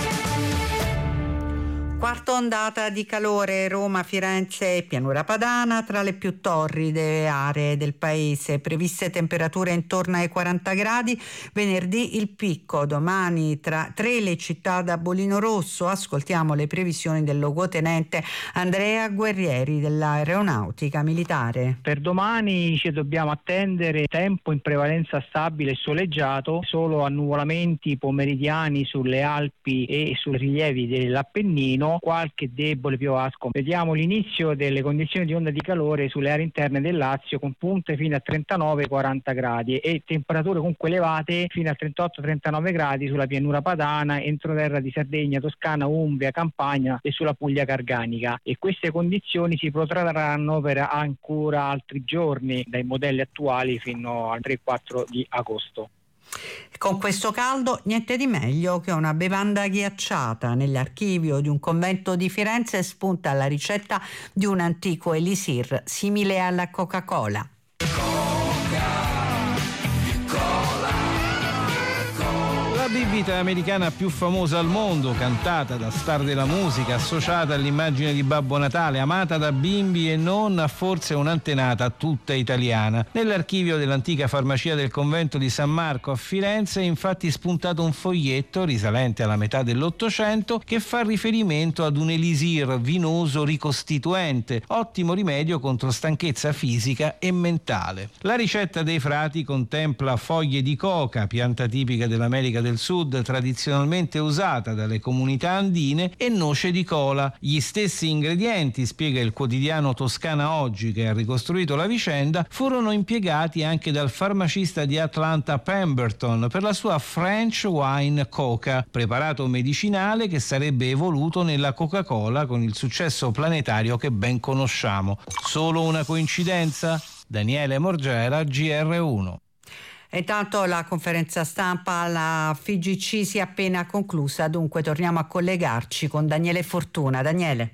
Quarta ondata di calore, Roma, Firenze e Pianura Padana tra le più torride aree del paese, previste temperature intorno ai quaranta gradi, venerdì il picco, domani tra tre le città da bolino rosso. Ascoltiamo le previsioni del luogotenente Andrea Guerrieri dell'Aeronautica Militare. Per domani ci dobbiamo attendere tempo in prevalenza stabile e soleggiato, solo annuvolamenti pomeridiani sulle Alpi e sui rilievi dell'Appennino, qualche debole piovasco. Vediamo l'inizio delle condizioni di onda di calore sulle aree interne del Lazio, con punte fino a trentanove quaranta gradi e temperature comunque elevate fino a trentotto trentanove gradi sulla pianura padana, entroterra di Sardegna, Toscana, Umbria, Campania e sulla Puglia Garganica, e queste condizioni si protrarranno per ancora altri giorni, dai modelli attuali fino al tre quattro di agosto. Con questo caldo niente di meglio che una bevanda ghiacciata. Nell'archivio di un convento di Firenze spunta la ricetta di un antico elisir simile alla Coca-Cola. La bibita americana più famosa al mondo, cantata da star della musica, associata all'immagine di Babbo Natale, amata da bimbi e non, ha forse un'antenata tutta italiana. Nell'archivio dell'antica farmacia del convento di San Marco a Firenze è infatti spuntato un foglietto risalente alla metà dell'Ottocento che fa riferimento ad un elisir vinoso ricostituente, ottimo rimedio contro stanchezza fisica e mentale. La ricetta dei frati contempla foglie di coca, pianta tipica dell'America del Sud, tradizionalmente usata dalle comunità andine, e noce di cola. Gli stessi ingredienti, spiega il quotidiano Toscana Oggi che ha ricostruito la vicenda, furono impiegati anche dal farmacista di Atlanta Pemberton per la sua French Wine Coca, preparato medicinale che sarebbe evoluto nella Coca-Cola con il successo planetario che ben conosciamo. Solo una coincidenza? Daniele Morgera, G R uno. E intanto la conferenza stampa alla F I G C si è appena conclusa, dunque torniamo a collegarci con Daniele Fortuna. Daniele.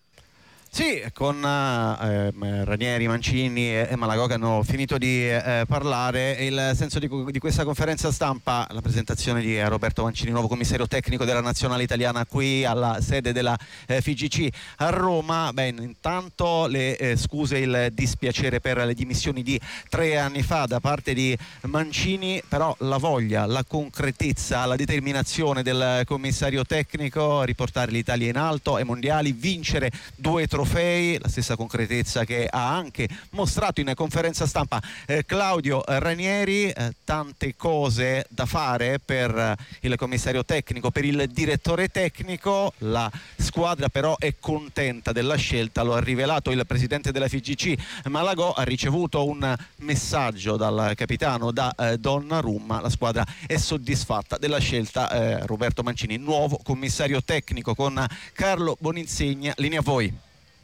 Sì, con eh, Ranieri, Mancini e Malagò che hanno finito di eh, parlare. Il senso di, di questa conferenza stampa, la presentazione di Roberto Mancini, nuovo commissario tecnico della Nazionale Italiana qui alla sede della eh, F I G C a Roma. Beh, intanto le eh, scuse, il dispiacere per le dimissioni di tre anni fa da parte di Mancini, però la voglia, la concretezza, la determinazione del commissario tecnico a riportare l'Italia in alto ai mondiali, vincere due trofei, la stessa concretezza che ha anche mostrato in conferenza stampa eh, Claudio Ranieri. Eh, tante cose da fare per il commissario tecnico, per il direttore tecnico. La squadra però è contenta della scelta, lo ha rivelato il presidente della F I G C Malagò, ha ricevuto un messaggio dal capitano, da eh, Donnarumma. La squadra è soddisfatta della scelta. eh, Roberto Mancini, nuovo commissario tecnico, con Carlo Boninsegna. Linea a voi.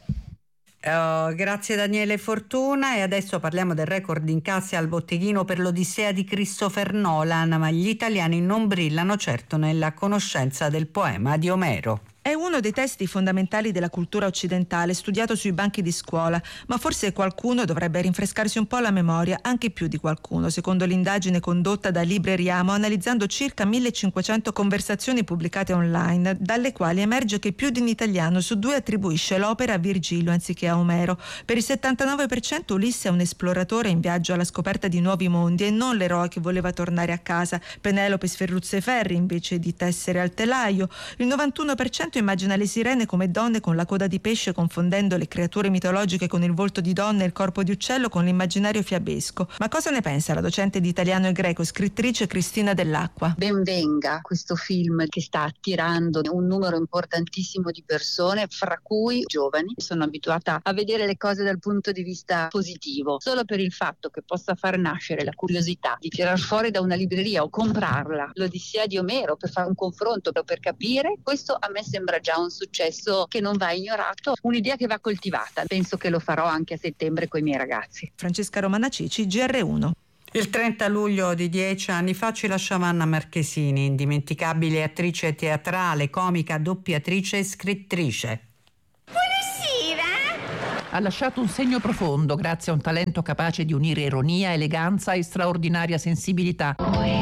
Uh, grazie Daniele Fortuna, e adesso parliamo del record incassi al botteghino per l'Odissea di Christopher Nolan, ma gli italiani non brillano certo nella conoscenza del poema di Omero. È uno dei testi fondamentali della cultura occidentale, studiato sui banchi di scuola, ma forse qualcuno dovrebbe rinfrescarsi un po' la memoria, anche più di qualcuno, secondo l'indagine condotta da Libreriamo, analizzando circa millecinquecento conversazioni pubblicate online, dalle quali emerge che più di un italiano su due attribuisce l'opera a Virgilio anziché a Omero. Per il settantanove per cento Ulisse è un esploratore in viaggio alla scoperta di nuovi mondi e non l'eroe che voleva tornare a casa. Penelope sferruzza i ferri invece di tessere al telaio. Il novantuno per cento immagina le sirene come donne con la coda di pesce, confondendo le creature mitologiche con il volto di donna e il corpo di uccello con l'immaginario fiabesco. Ma cosa ne pensa la docente di italiano e greco, scrittrice Cristina Dell'Acqua? Ben venga questo film che sta attirando un numero importantissimo di persone, fra cui giovani. Sono abituata a vedere le cose dal punto di vista positivo. Solo per il fatto che possa far nascere la curiosità di tirar fuori da una libreria o comprarla l'Odissea di Omero per fare un confronto, per capire, questo a me sembra già un successo che non va ignorato, un'idea che va coltivata. Penso che lo farò anche a settembre con i miei ragazzi. Francesca Romana Cici, G R uno. Il trenta luglio di dieci anni fa ci lasciava Anna Marchesini, indimenticabile attrice teatrale, comica, doppiatrice e scrittrice. Buonasera! Ha lasciato un segno profondo grazie a un talento capace di unire ironia, eleganza e straordinaria sensibilità.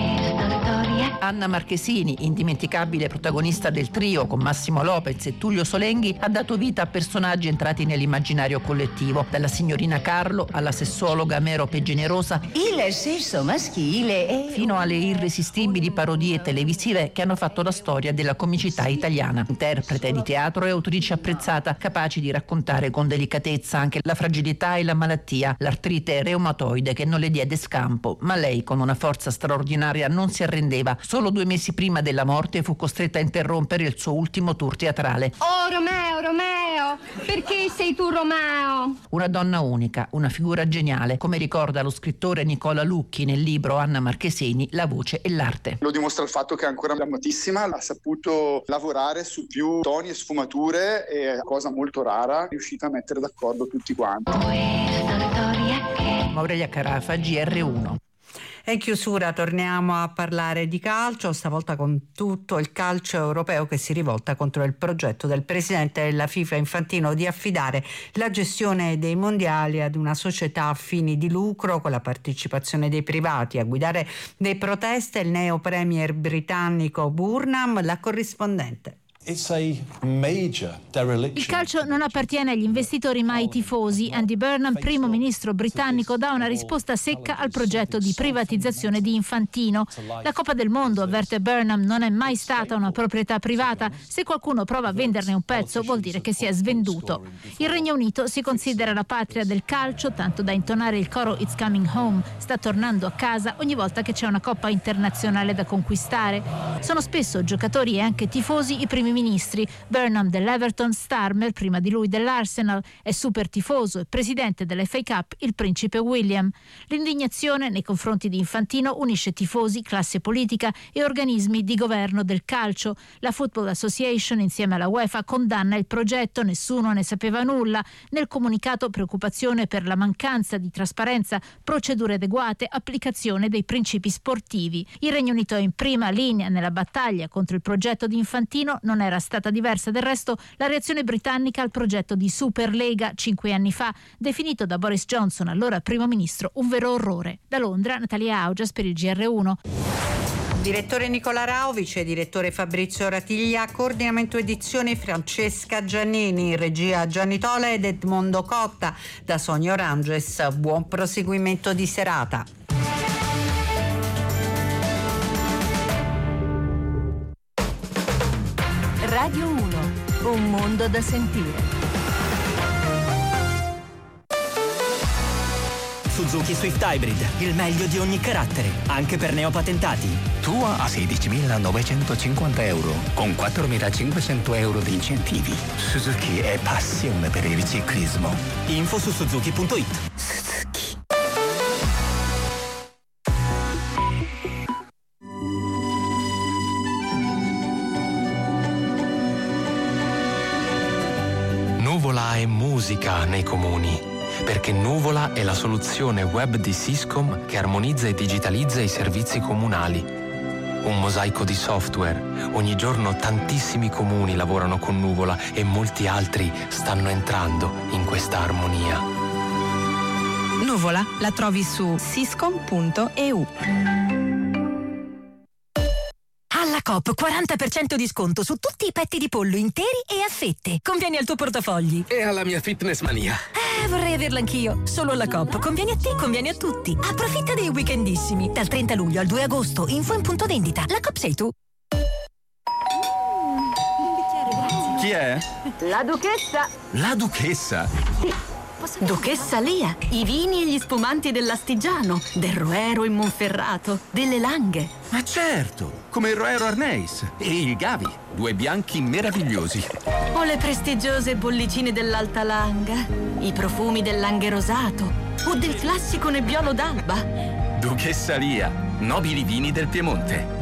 Anna Marchesini, indimenticabile protagonista del trio con Massimo Lopez e Tullio Solenghi, ha dato vita a personaggi entrati nell'immaginario collettivo, dalla signorina Carlo alla sessuologa Merope Generosa, il sesso maschile è... fino alle irresistibili parodie televisive che hanno fatto la storia della comicità italiana. Interprete di teatro e autrice apprezzata, capaci di raccontare con delicatezza anche la fragilità e la malattia, l'artrite reumatoide che non le diede scampo, ma lei con una forza straordinaria non si arrendeva. Solo due mesi prima della morte fu costretta a interrompere il suo ultimo tour teatrale. Oh Romeo, Romeo, perché sei tu Romeo? Una donna unica, una figura geniale, come ricorda lo scrittore Nicola Lucchi nel libro Anna Marchesini, La voce e l'arte. Lo dimostra il fatto che è ancora amatissima, ha saputo lavorare su più toni e sfumature e, cosa molto rara, è riuscita a mettere d'accordo tutti quanti. Aurelia Carafa, G R uno. E in chiusura torniamo a parlare di calcio, stavolta con tutto il calcio europeo che si rivolta contro il progetto del presidente della FIFA Infantino di affidare la gestione dei mondiali ad una società a fini di lucro con la partecipazione dei privati. A guidare le proteste il neo premier britannico Burnham, la corrispondente. Il calcio non appartiene agli investitori ma ai tifosi. Andy Burnham, primo ministro britannico, dà una risposta secca al progetto di privatizzazione di Infantino. La Coppa del Mondo, avverte Burnham, non è mai stata una proprietà privata. Se qualcuno prova a venderne un pezzo vuol dire che si è svenduto. Il Regno Unito si considera la patria del calcio, tanto da intonare il coro It's Coming Home, sta tornando a casa ogni volta che c'è una Coppa internazionale da conquistare. Sono spesso giocatori e anche tifosi i primi ministri. Burnham dell'Everton, Starmer prima di lui dell'Arsenal, è super tifoso e presidente dell'F A Cup il principe William. L'indignazione nei confronti di Infantino unisce tifosi, classe politica e organismi di governo del calcio. La Football Association insieme alla UEFA condanna il progetto, nessuno ne sapeva nulla. Nel comunicato preoccupazione per la mancanza di trasparenza, procedure adeguate, applicazione dei principi sportivi. Il Regno Unito è in prima linea nella battaglia contro il progetto di Infantino. Non era stata diversa del resto la reazione britannica al progetto di Superlega cinque anni fa, definito da Boris Johnson, allora primo ministro, un vero orrore. Da Londra, Natalia Augias per il G R uno. Direttore Nicola Rao, vice direttore Fabrizio Ratiglia, coordinamento edizione Francesca Giannini, regia Gianni Tola ed Edmondo Cotta. Da Sonia Oranges, buon proseguimento di serata. Radio uno, un mondo da sentire. Suzuki Swift Hybrid, il meglio di ogni carattere, anche per neopatentati. Tua a sedicimilanovecentocinquanta euro, con quattromilacinquecento euro di incentivi. Suzuki è passione per il ciclismo. Info su suzuki punto it. Suzuki. Nuvola è musica nei comuni, perché Nuvola è la soluzione web di Siscom che armonizza e digitalizza i servizi comunali. un mosaico di software. Ogni giorno tantissimi comuni lavorano con Nuvola e molti altri stanno entrando in questa armonia. Nuvola la trovi su siscom punto e u. Alla Coop quaranta per cento di sconto su tutti i petti di pollo interi e a fette. Conviene al tuo portafogli. E alla mia fitness mania. Eh, vorrei averla anch'io. Solo alla Coop. Conviene a te, conviene a tutti. Approfitta dei weekendissimi. Dal trenta luglio al due agosto. Info in punto vendita. La Coop sei tu. Chi è? La duchessa. La duchessa? Sì. Duchessa Lia, i vini e gli spumanti dell'Astigiano, del Roero in Monferrato, delle Langhe. Ma certo, come il Roero Arneis e il Gavi, due bianchi meravigliosi. O le prestigiose bollicine dell'Alta Langa, i profumi del Langhe Rosato o del classico Nebbiolo d'Alba. Duchessa Lia, nobili vini del Piemonte.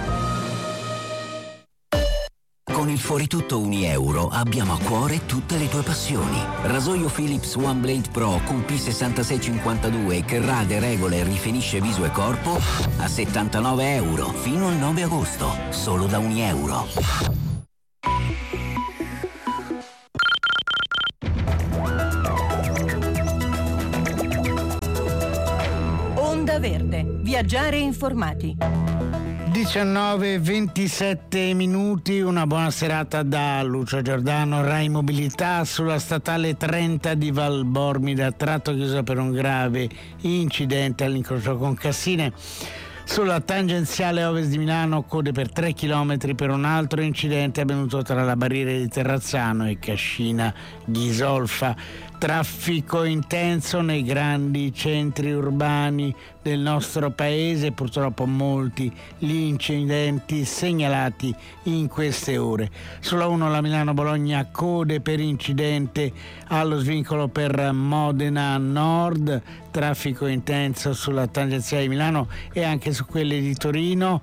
Con il Fuoritutto Unieuro abbiamo a cuore tutte le tue passioni. Rasoio Philips One Blade Pro Q P sessantasei cinquantadue che rade, regola e rifinisce viso e corpo a settantanove euro fino al nove agosto, solo da Unieuro. Onda Verde, viaggiare informati. diciannove e ventisette minuti, una buona serata da Lucio Giordano. Rai Mobilità sulla statale trenta di Valbormida, tratto chiuso per un grave incidente all'incrocio con Cassine. Sulla tangenziale ovest di Milano, code per tre chilometri per un altro incidente avvenuto tra la barriera di Terrazzano e Cascina Ghisolfa. Traffico intenso nei grandi centri urbani del nostro paese, purtroppo molti gli incidenti segnalati in queste ore. Sulla uno la Milano-Bologna, code per incidente allo svincolo per Modena Nord, traffico intenso sulla tangenziale di Milano e anche su quelle di Torino.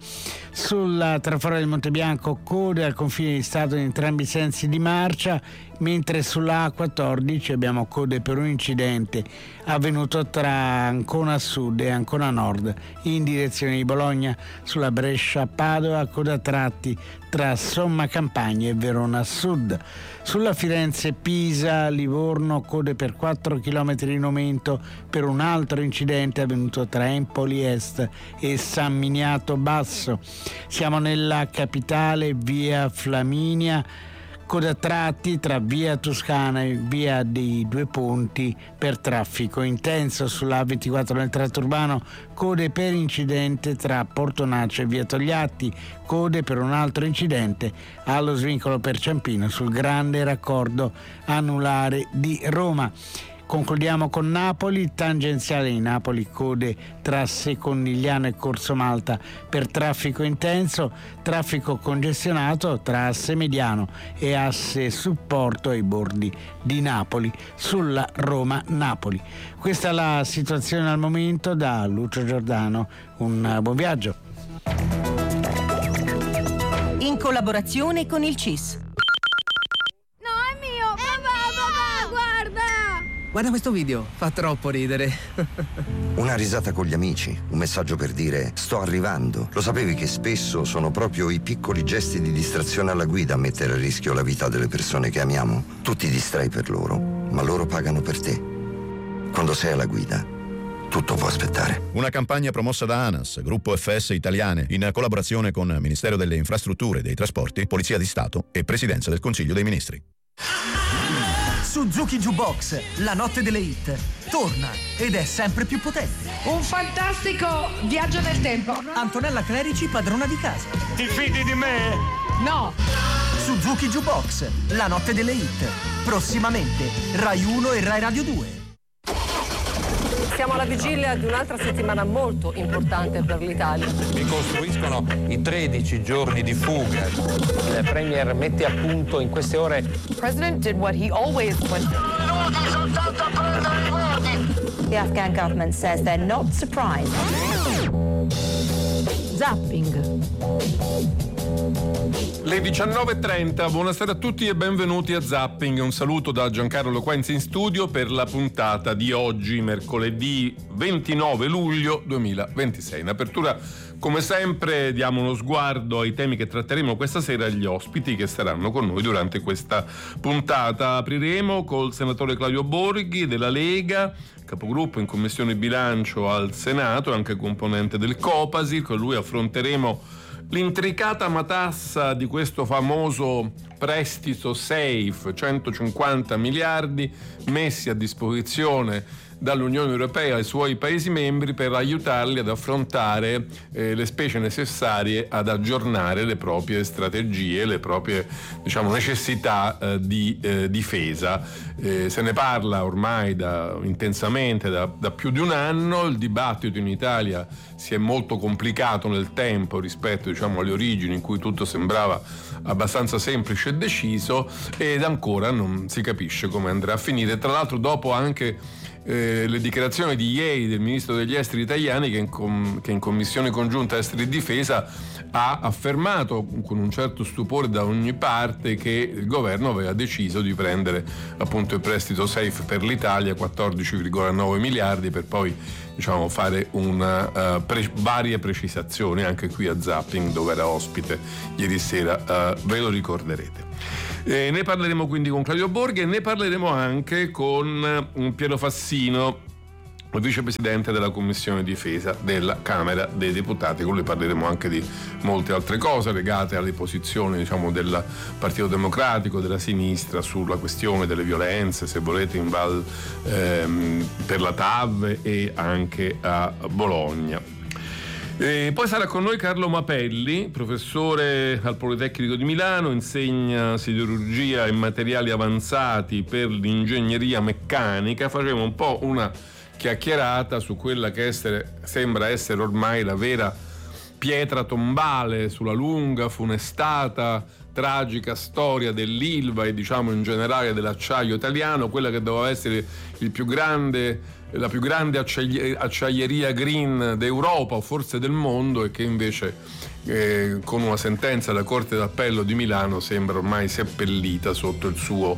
Sulla traforo del Montebianco, code al confine di Stato in entrambi i sensi di marcia, mentre sulla A quattordici abbiamo code per un incidente avvenuto tra Ancona Sud e Ancona Nord in direzione di Bologna. Sulla Brescia-Padova, coda a tratti tra Somma Campagna e Verona Sud. Sulla Firenze-Pisa-Livorno, code per quattro chilometri in aumento per un altro incidente avvenuto tra Empoli Est e San Miniato Basso. Siamo nella capitale, via Flaminia, coda a tratti tra via Toscana e via dei Due Ponti per traffico intenso. Sulla A ventiquattro nel tratto urbano, code per incidente tra Portonaccio e via Togliatti, code per un altro incidente allo svincolo per Ciampino sul grande raccordo anulare di Roma. Concludiamo con Napoli, tangenziale di Napoli, code tra Secondigliano e Corso Malta per traffico intenso, traffico congestionato tra asse mediano e asse supporto ai bordi di Napoli sulla Roma-Napoli. Questa è la situazione al momento. Da Lucio Giordano, un buon viaggio. In collaborazione con il C I S. Guarda questo video, fa troppo ridere. Una risata con gli amici, un messaggio per dire sto arrivando. Lo sapevi che spesso sono proprio i piccoli gesti di distrazione alla guida a mettere a rischio la vita delle persone che amiamo? Tu ti distrai per loro, ma loro pagano per te. Quando sei alla guida, tutto può aspettare. Una campagna promossa da ANAS, Gruppo F S Italiane, in collaborazione con Ministero delle Infrastrutture e dei Trasporti, Polizia di Stato e Presidenza del Consiglio dei Ministri. Suzuki Jukebox, la notte delle hit, torna ed è sempre più potente. Un fantastico viaggio nel tempo. Antonella Clerici, padrona di casa. Ti fidi di me? No. Suzuki Jukebox, la notte delle hit. Prossimamente, Rai uno e Rai Radio due. Siamo alla vigilia di un'altra settimana molto importante per l'Italia. Ricostruiscono i tredici giorni di fuga. Il Premier mette a punto in queste ore. The President did what he always went. The Afghan government says they're not surprised. Zapping. Le diciannove e trenta, buonasera a tutti e benvenuti a Zapping. Un saluto da Giancarlo Quenzi in studio per la puntata di oggi, mercoledì ventinove luglio duemilaventisei. In apertura, come sempre, diamo uno sguardo ai temi che tratteremo questa sera e agli ospiti che saranno con noi durante questa puntata. Apriremo col senatore Claudio Borghi della Lega, capogruppo in Commissione Bilancio al Senato, anche componente del Copasir. Con lui affronteremo l'intricata matassa di questo famoso prestito safe, centocinquanta miliardi messi a disposizione dall'Unione Europea ai suoi Paesi membri per aiutarli ad affrontare eh, le spese necessarie ad aggiornare le proprie strategie, le proprie, diciamo, necessità eh, di eh, difesa. Eh, se ne parla ormai da, intensamente da, da più di un anno. Il dibattito in Italia si è molto complicato nel tempo rispetto, diciamo, alle origini, in cui tutto sembrava abbastanza semplice e deciso, ed ancora non si capisce come andrà a finire. Tra l'altro, dopo anche Eh, le dichiarazioni di ieri del ministro degli esteri italiani, che in, com- che in commissione congiunta esteri e difesa ha affermato con un certo stupore da ogni parte che il governo aveva deciso di prendere appunto il prestito safe per l'Italia, quattordici virgola nove miliardi, per poi, diciamo, fare una, uh, pre- varie precisazioni anche qui a Zapping, dove era ospite ieri sera, uh, ve lo ricorderete. Eh, ne parleremo quindi con Claudio Borghi e ne parleremo anche con um, Piero Fassino, il vicepresidente della Commissione Difesa della Camera dei Deputati. Con lui parleremo anche di molte altre cose legate alle posizioni, diciamo, del Partito Democratico, della sinistra sulla questione delle violenze, se volete, in Val ehm, per la T A V e anche a Bologna. E poi sarà con noi Carlo Mapelli, professore al Politecnico di Milano, insegna siderurgia e materiali avanzati per l'ingegneria meccanica. Faremo un po' una chiacchierata su quella che essere, sembra essere ormai la vera pietra tombale sulla lunga, funestata, tragica storia dell'Ilva e, diciamo, in generale dell'acciaio italiano, quella che doveva essere il più grande la più grande acciaieria green d'Europa o forse del mondo, e che invece eh, con una sentenza della Corte d'Appello di Milano sembra ormai seppellita sotto il suo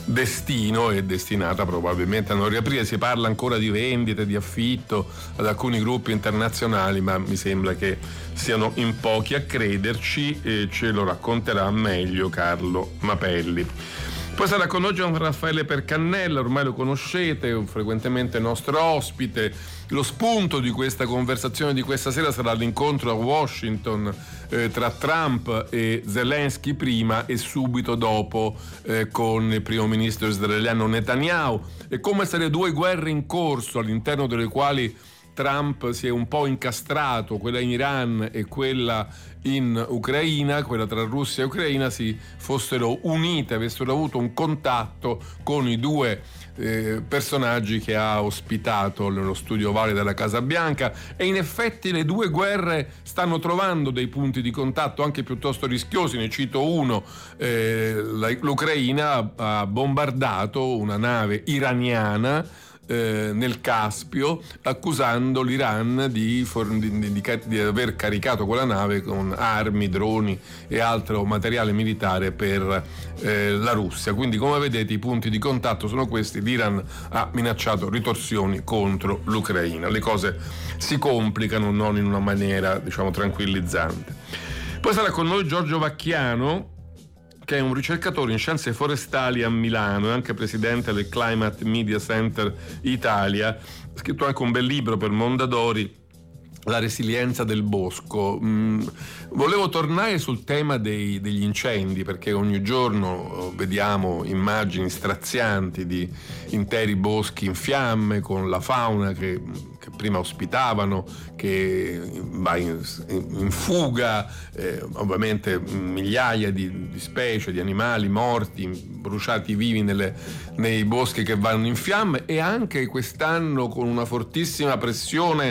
destino e destinata probabilmente a non riaprire. Si parla ancora di vendite, di affitto ad alcuni gruppi internazionali, ma mi sembra che siano in pochi a crederci, e ce lo racconterà meglio Carlo Mapelli. Poi sarà con noi Gian Raffaele Percannella, ormai lo conoscete, un frequentemente nostro ospite. Lo spunto di questa conversazione di questa sera sarà l'incontro a Washington eh, tra Trump e Zelensky prima e subito dopo eh, con il primo ministro israeliano Netanyahu, e come se le due guerre in corso, all'interno delle quali Trump si è un po' incastrato, quella in Iran e quella in Ucraina, quella tra Russia e Ucraina, si fossero unite, avessero avuto un contatto con i due eh, personaggi che ha ospitato nello studio ovale della Casa Bianca. E in effetti le due guerre stanno trovando dei punti di contatto anche piuttosto rischiosi. Ne cito uno: eh, l'Ucraina ha bombardato una nave iraniana Eh, nel Caspio, accusando l'Iran di, di, di, di aver caricato quella nave con armi, droni e altro materiale militare per eh, la Russia. Quindi, come vedete, i punti di contatto sono questi. L'Iran ha minacciato ritorsioni contro l'Ucraina. Le cose si complicano non in una maniera, diciamo, tranquillizzante. Poi sarà con noi Giorgio Vacchiano, che è un ricercatore in scienze forestali a Milano e anche presidente del Climate Media Center Italia. Ha scritto anche un bel libro per Mondadori, La resilienza del bosco. Mm, volevo tornare sul tema dei, degli incendi, perché ogni giorno vediamo immagini strazianti di interi boschi in fiamme, con la fauna che, che prima ospitavano, che va in, in fuga, eh, ovviamente migliaia di, di specie, di animali morti, bruciati vivi nelle, nei boschi che vanno in fiamme, e anche quest'anno con una fortissima pressione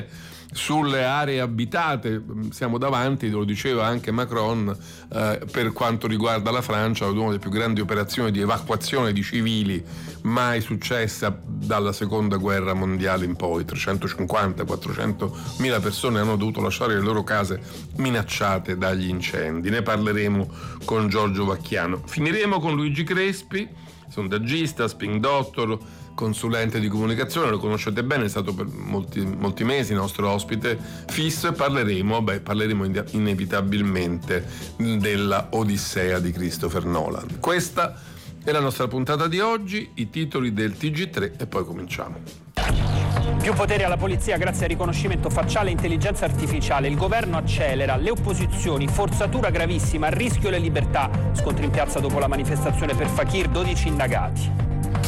sulle aree abitate. Siamo davanti, lo diceva anche Macron, eh, per quanto riguarda la Francia, ad una delle più grandi operazioni di evacuazione di civili mai successa dalla seconda guerra mondiale in poi. trecentocinquanta quattrocento mila persone hanno dovuto lasciare le loro case minacciate dagli incendi. Ne parleremo con Giorgio Vacchiano. Finiremo con Luigi Crespi, sondaggista, spin doctor, consulente di comunicazione, lo conoscete bene, è stato per molti, molti mesi nostro ospite fisso, e parleremo, beh, parleremo inevitabilmente della Odissea di Christopher Nolan. Questa è la nostra puntata di oggi, i titoli del T G tre e poi cominciamo. Più potere alla polizia grazie al riconoscimento facciale e intelligenza artificiale. Il governo accelera, le opposizioni, forzatura gravissima, a rischio le libertà. Scontri in piazza dopo la manifestazione per Fakir, dodici indagati.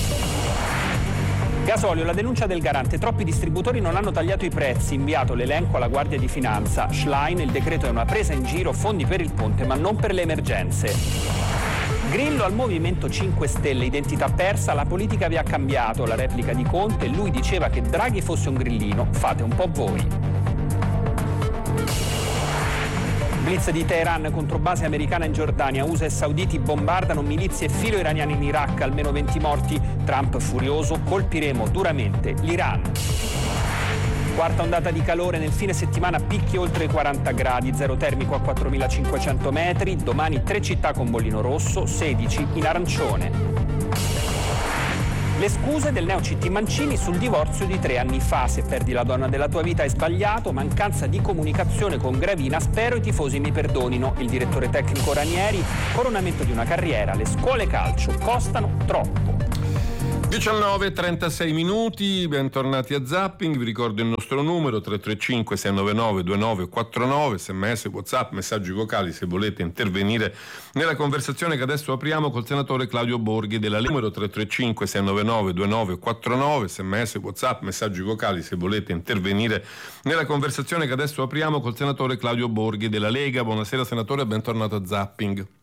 Gasolio, la denuncia del garante. Troppi distributori non hanno tagliato i prezzi, inviato l'elenco alla Guardia di Finanza. Schlein, il decreto è una presa in giro, fondi per il ponte ma non per le emergenze. Grillo al Movimento cinque Stelle, identità persa, la politica vi ha cambiato, la replica di Conte, lui diceva che Draghi fosse un grillino, fate un po' voi. Blitz di Teheran contro base americana in Giordania, U S A e sauditi bombardano milizie e filo iraniane in Iraq, almeno venti morti, Trump furioso, colpiremo duramente l'Iran. Quarta ondata di calore, nel fine settimana picchi oltre i quaranta gradi, zero termico a quattromilacinquecento metri, domani tre città con bollino rosso, sedici in arancione. Le scuse del neo C T Mancini sul divorzio di tre anni fa. Se perdi la donna della tua vita è sbagliato, mancanza di comunicazione con Gravina, spero i tifosi mi perdonino. Il direttore tecnico Ranieri, coronamento di una carriera, le scuole calcio costano troppo. diciannove e trentasei minuti, bentornati a Zapping, vi ricordo il nostro numero tre tre cinque sei nove nove due nove quattro nove, sms, whatsapp, messaggi vocali se volete intervenire nella conversazione che adesso apriamo col senatore Claudio Borghi della Lega. Numero tre tre cinque sei nove nove due nove quattro nove, sms, whatsapp, messaggi vocali se volete intervenire nella conversazione che adesso apriamo col senatore Claudio Borghi della Lega. Buonasera senatore, bentornato a Zapping.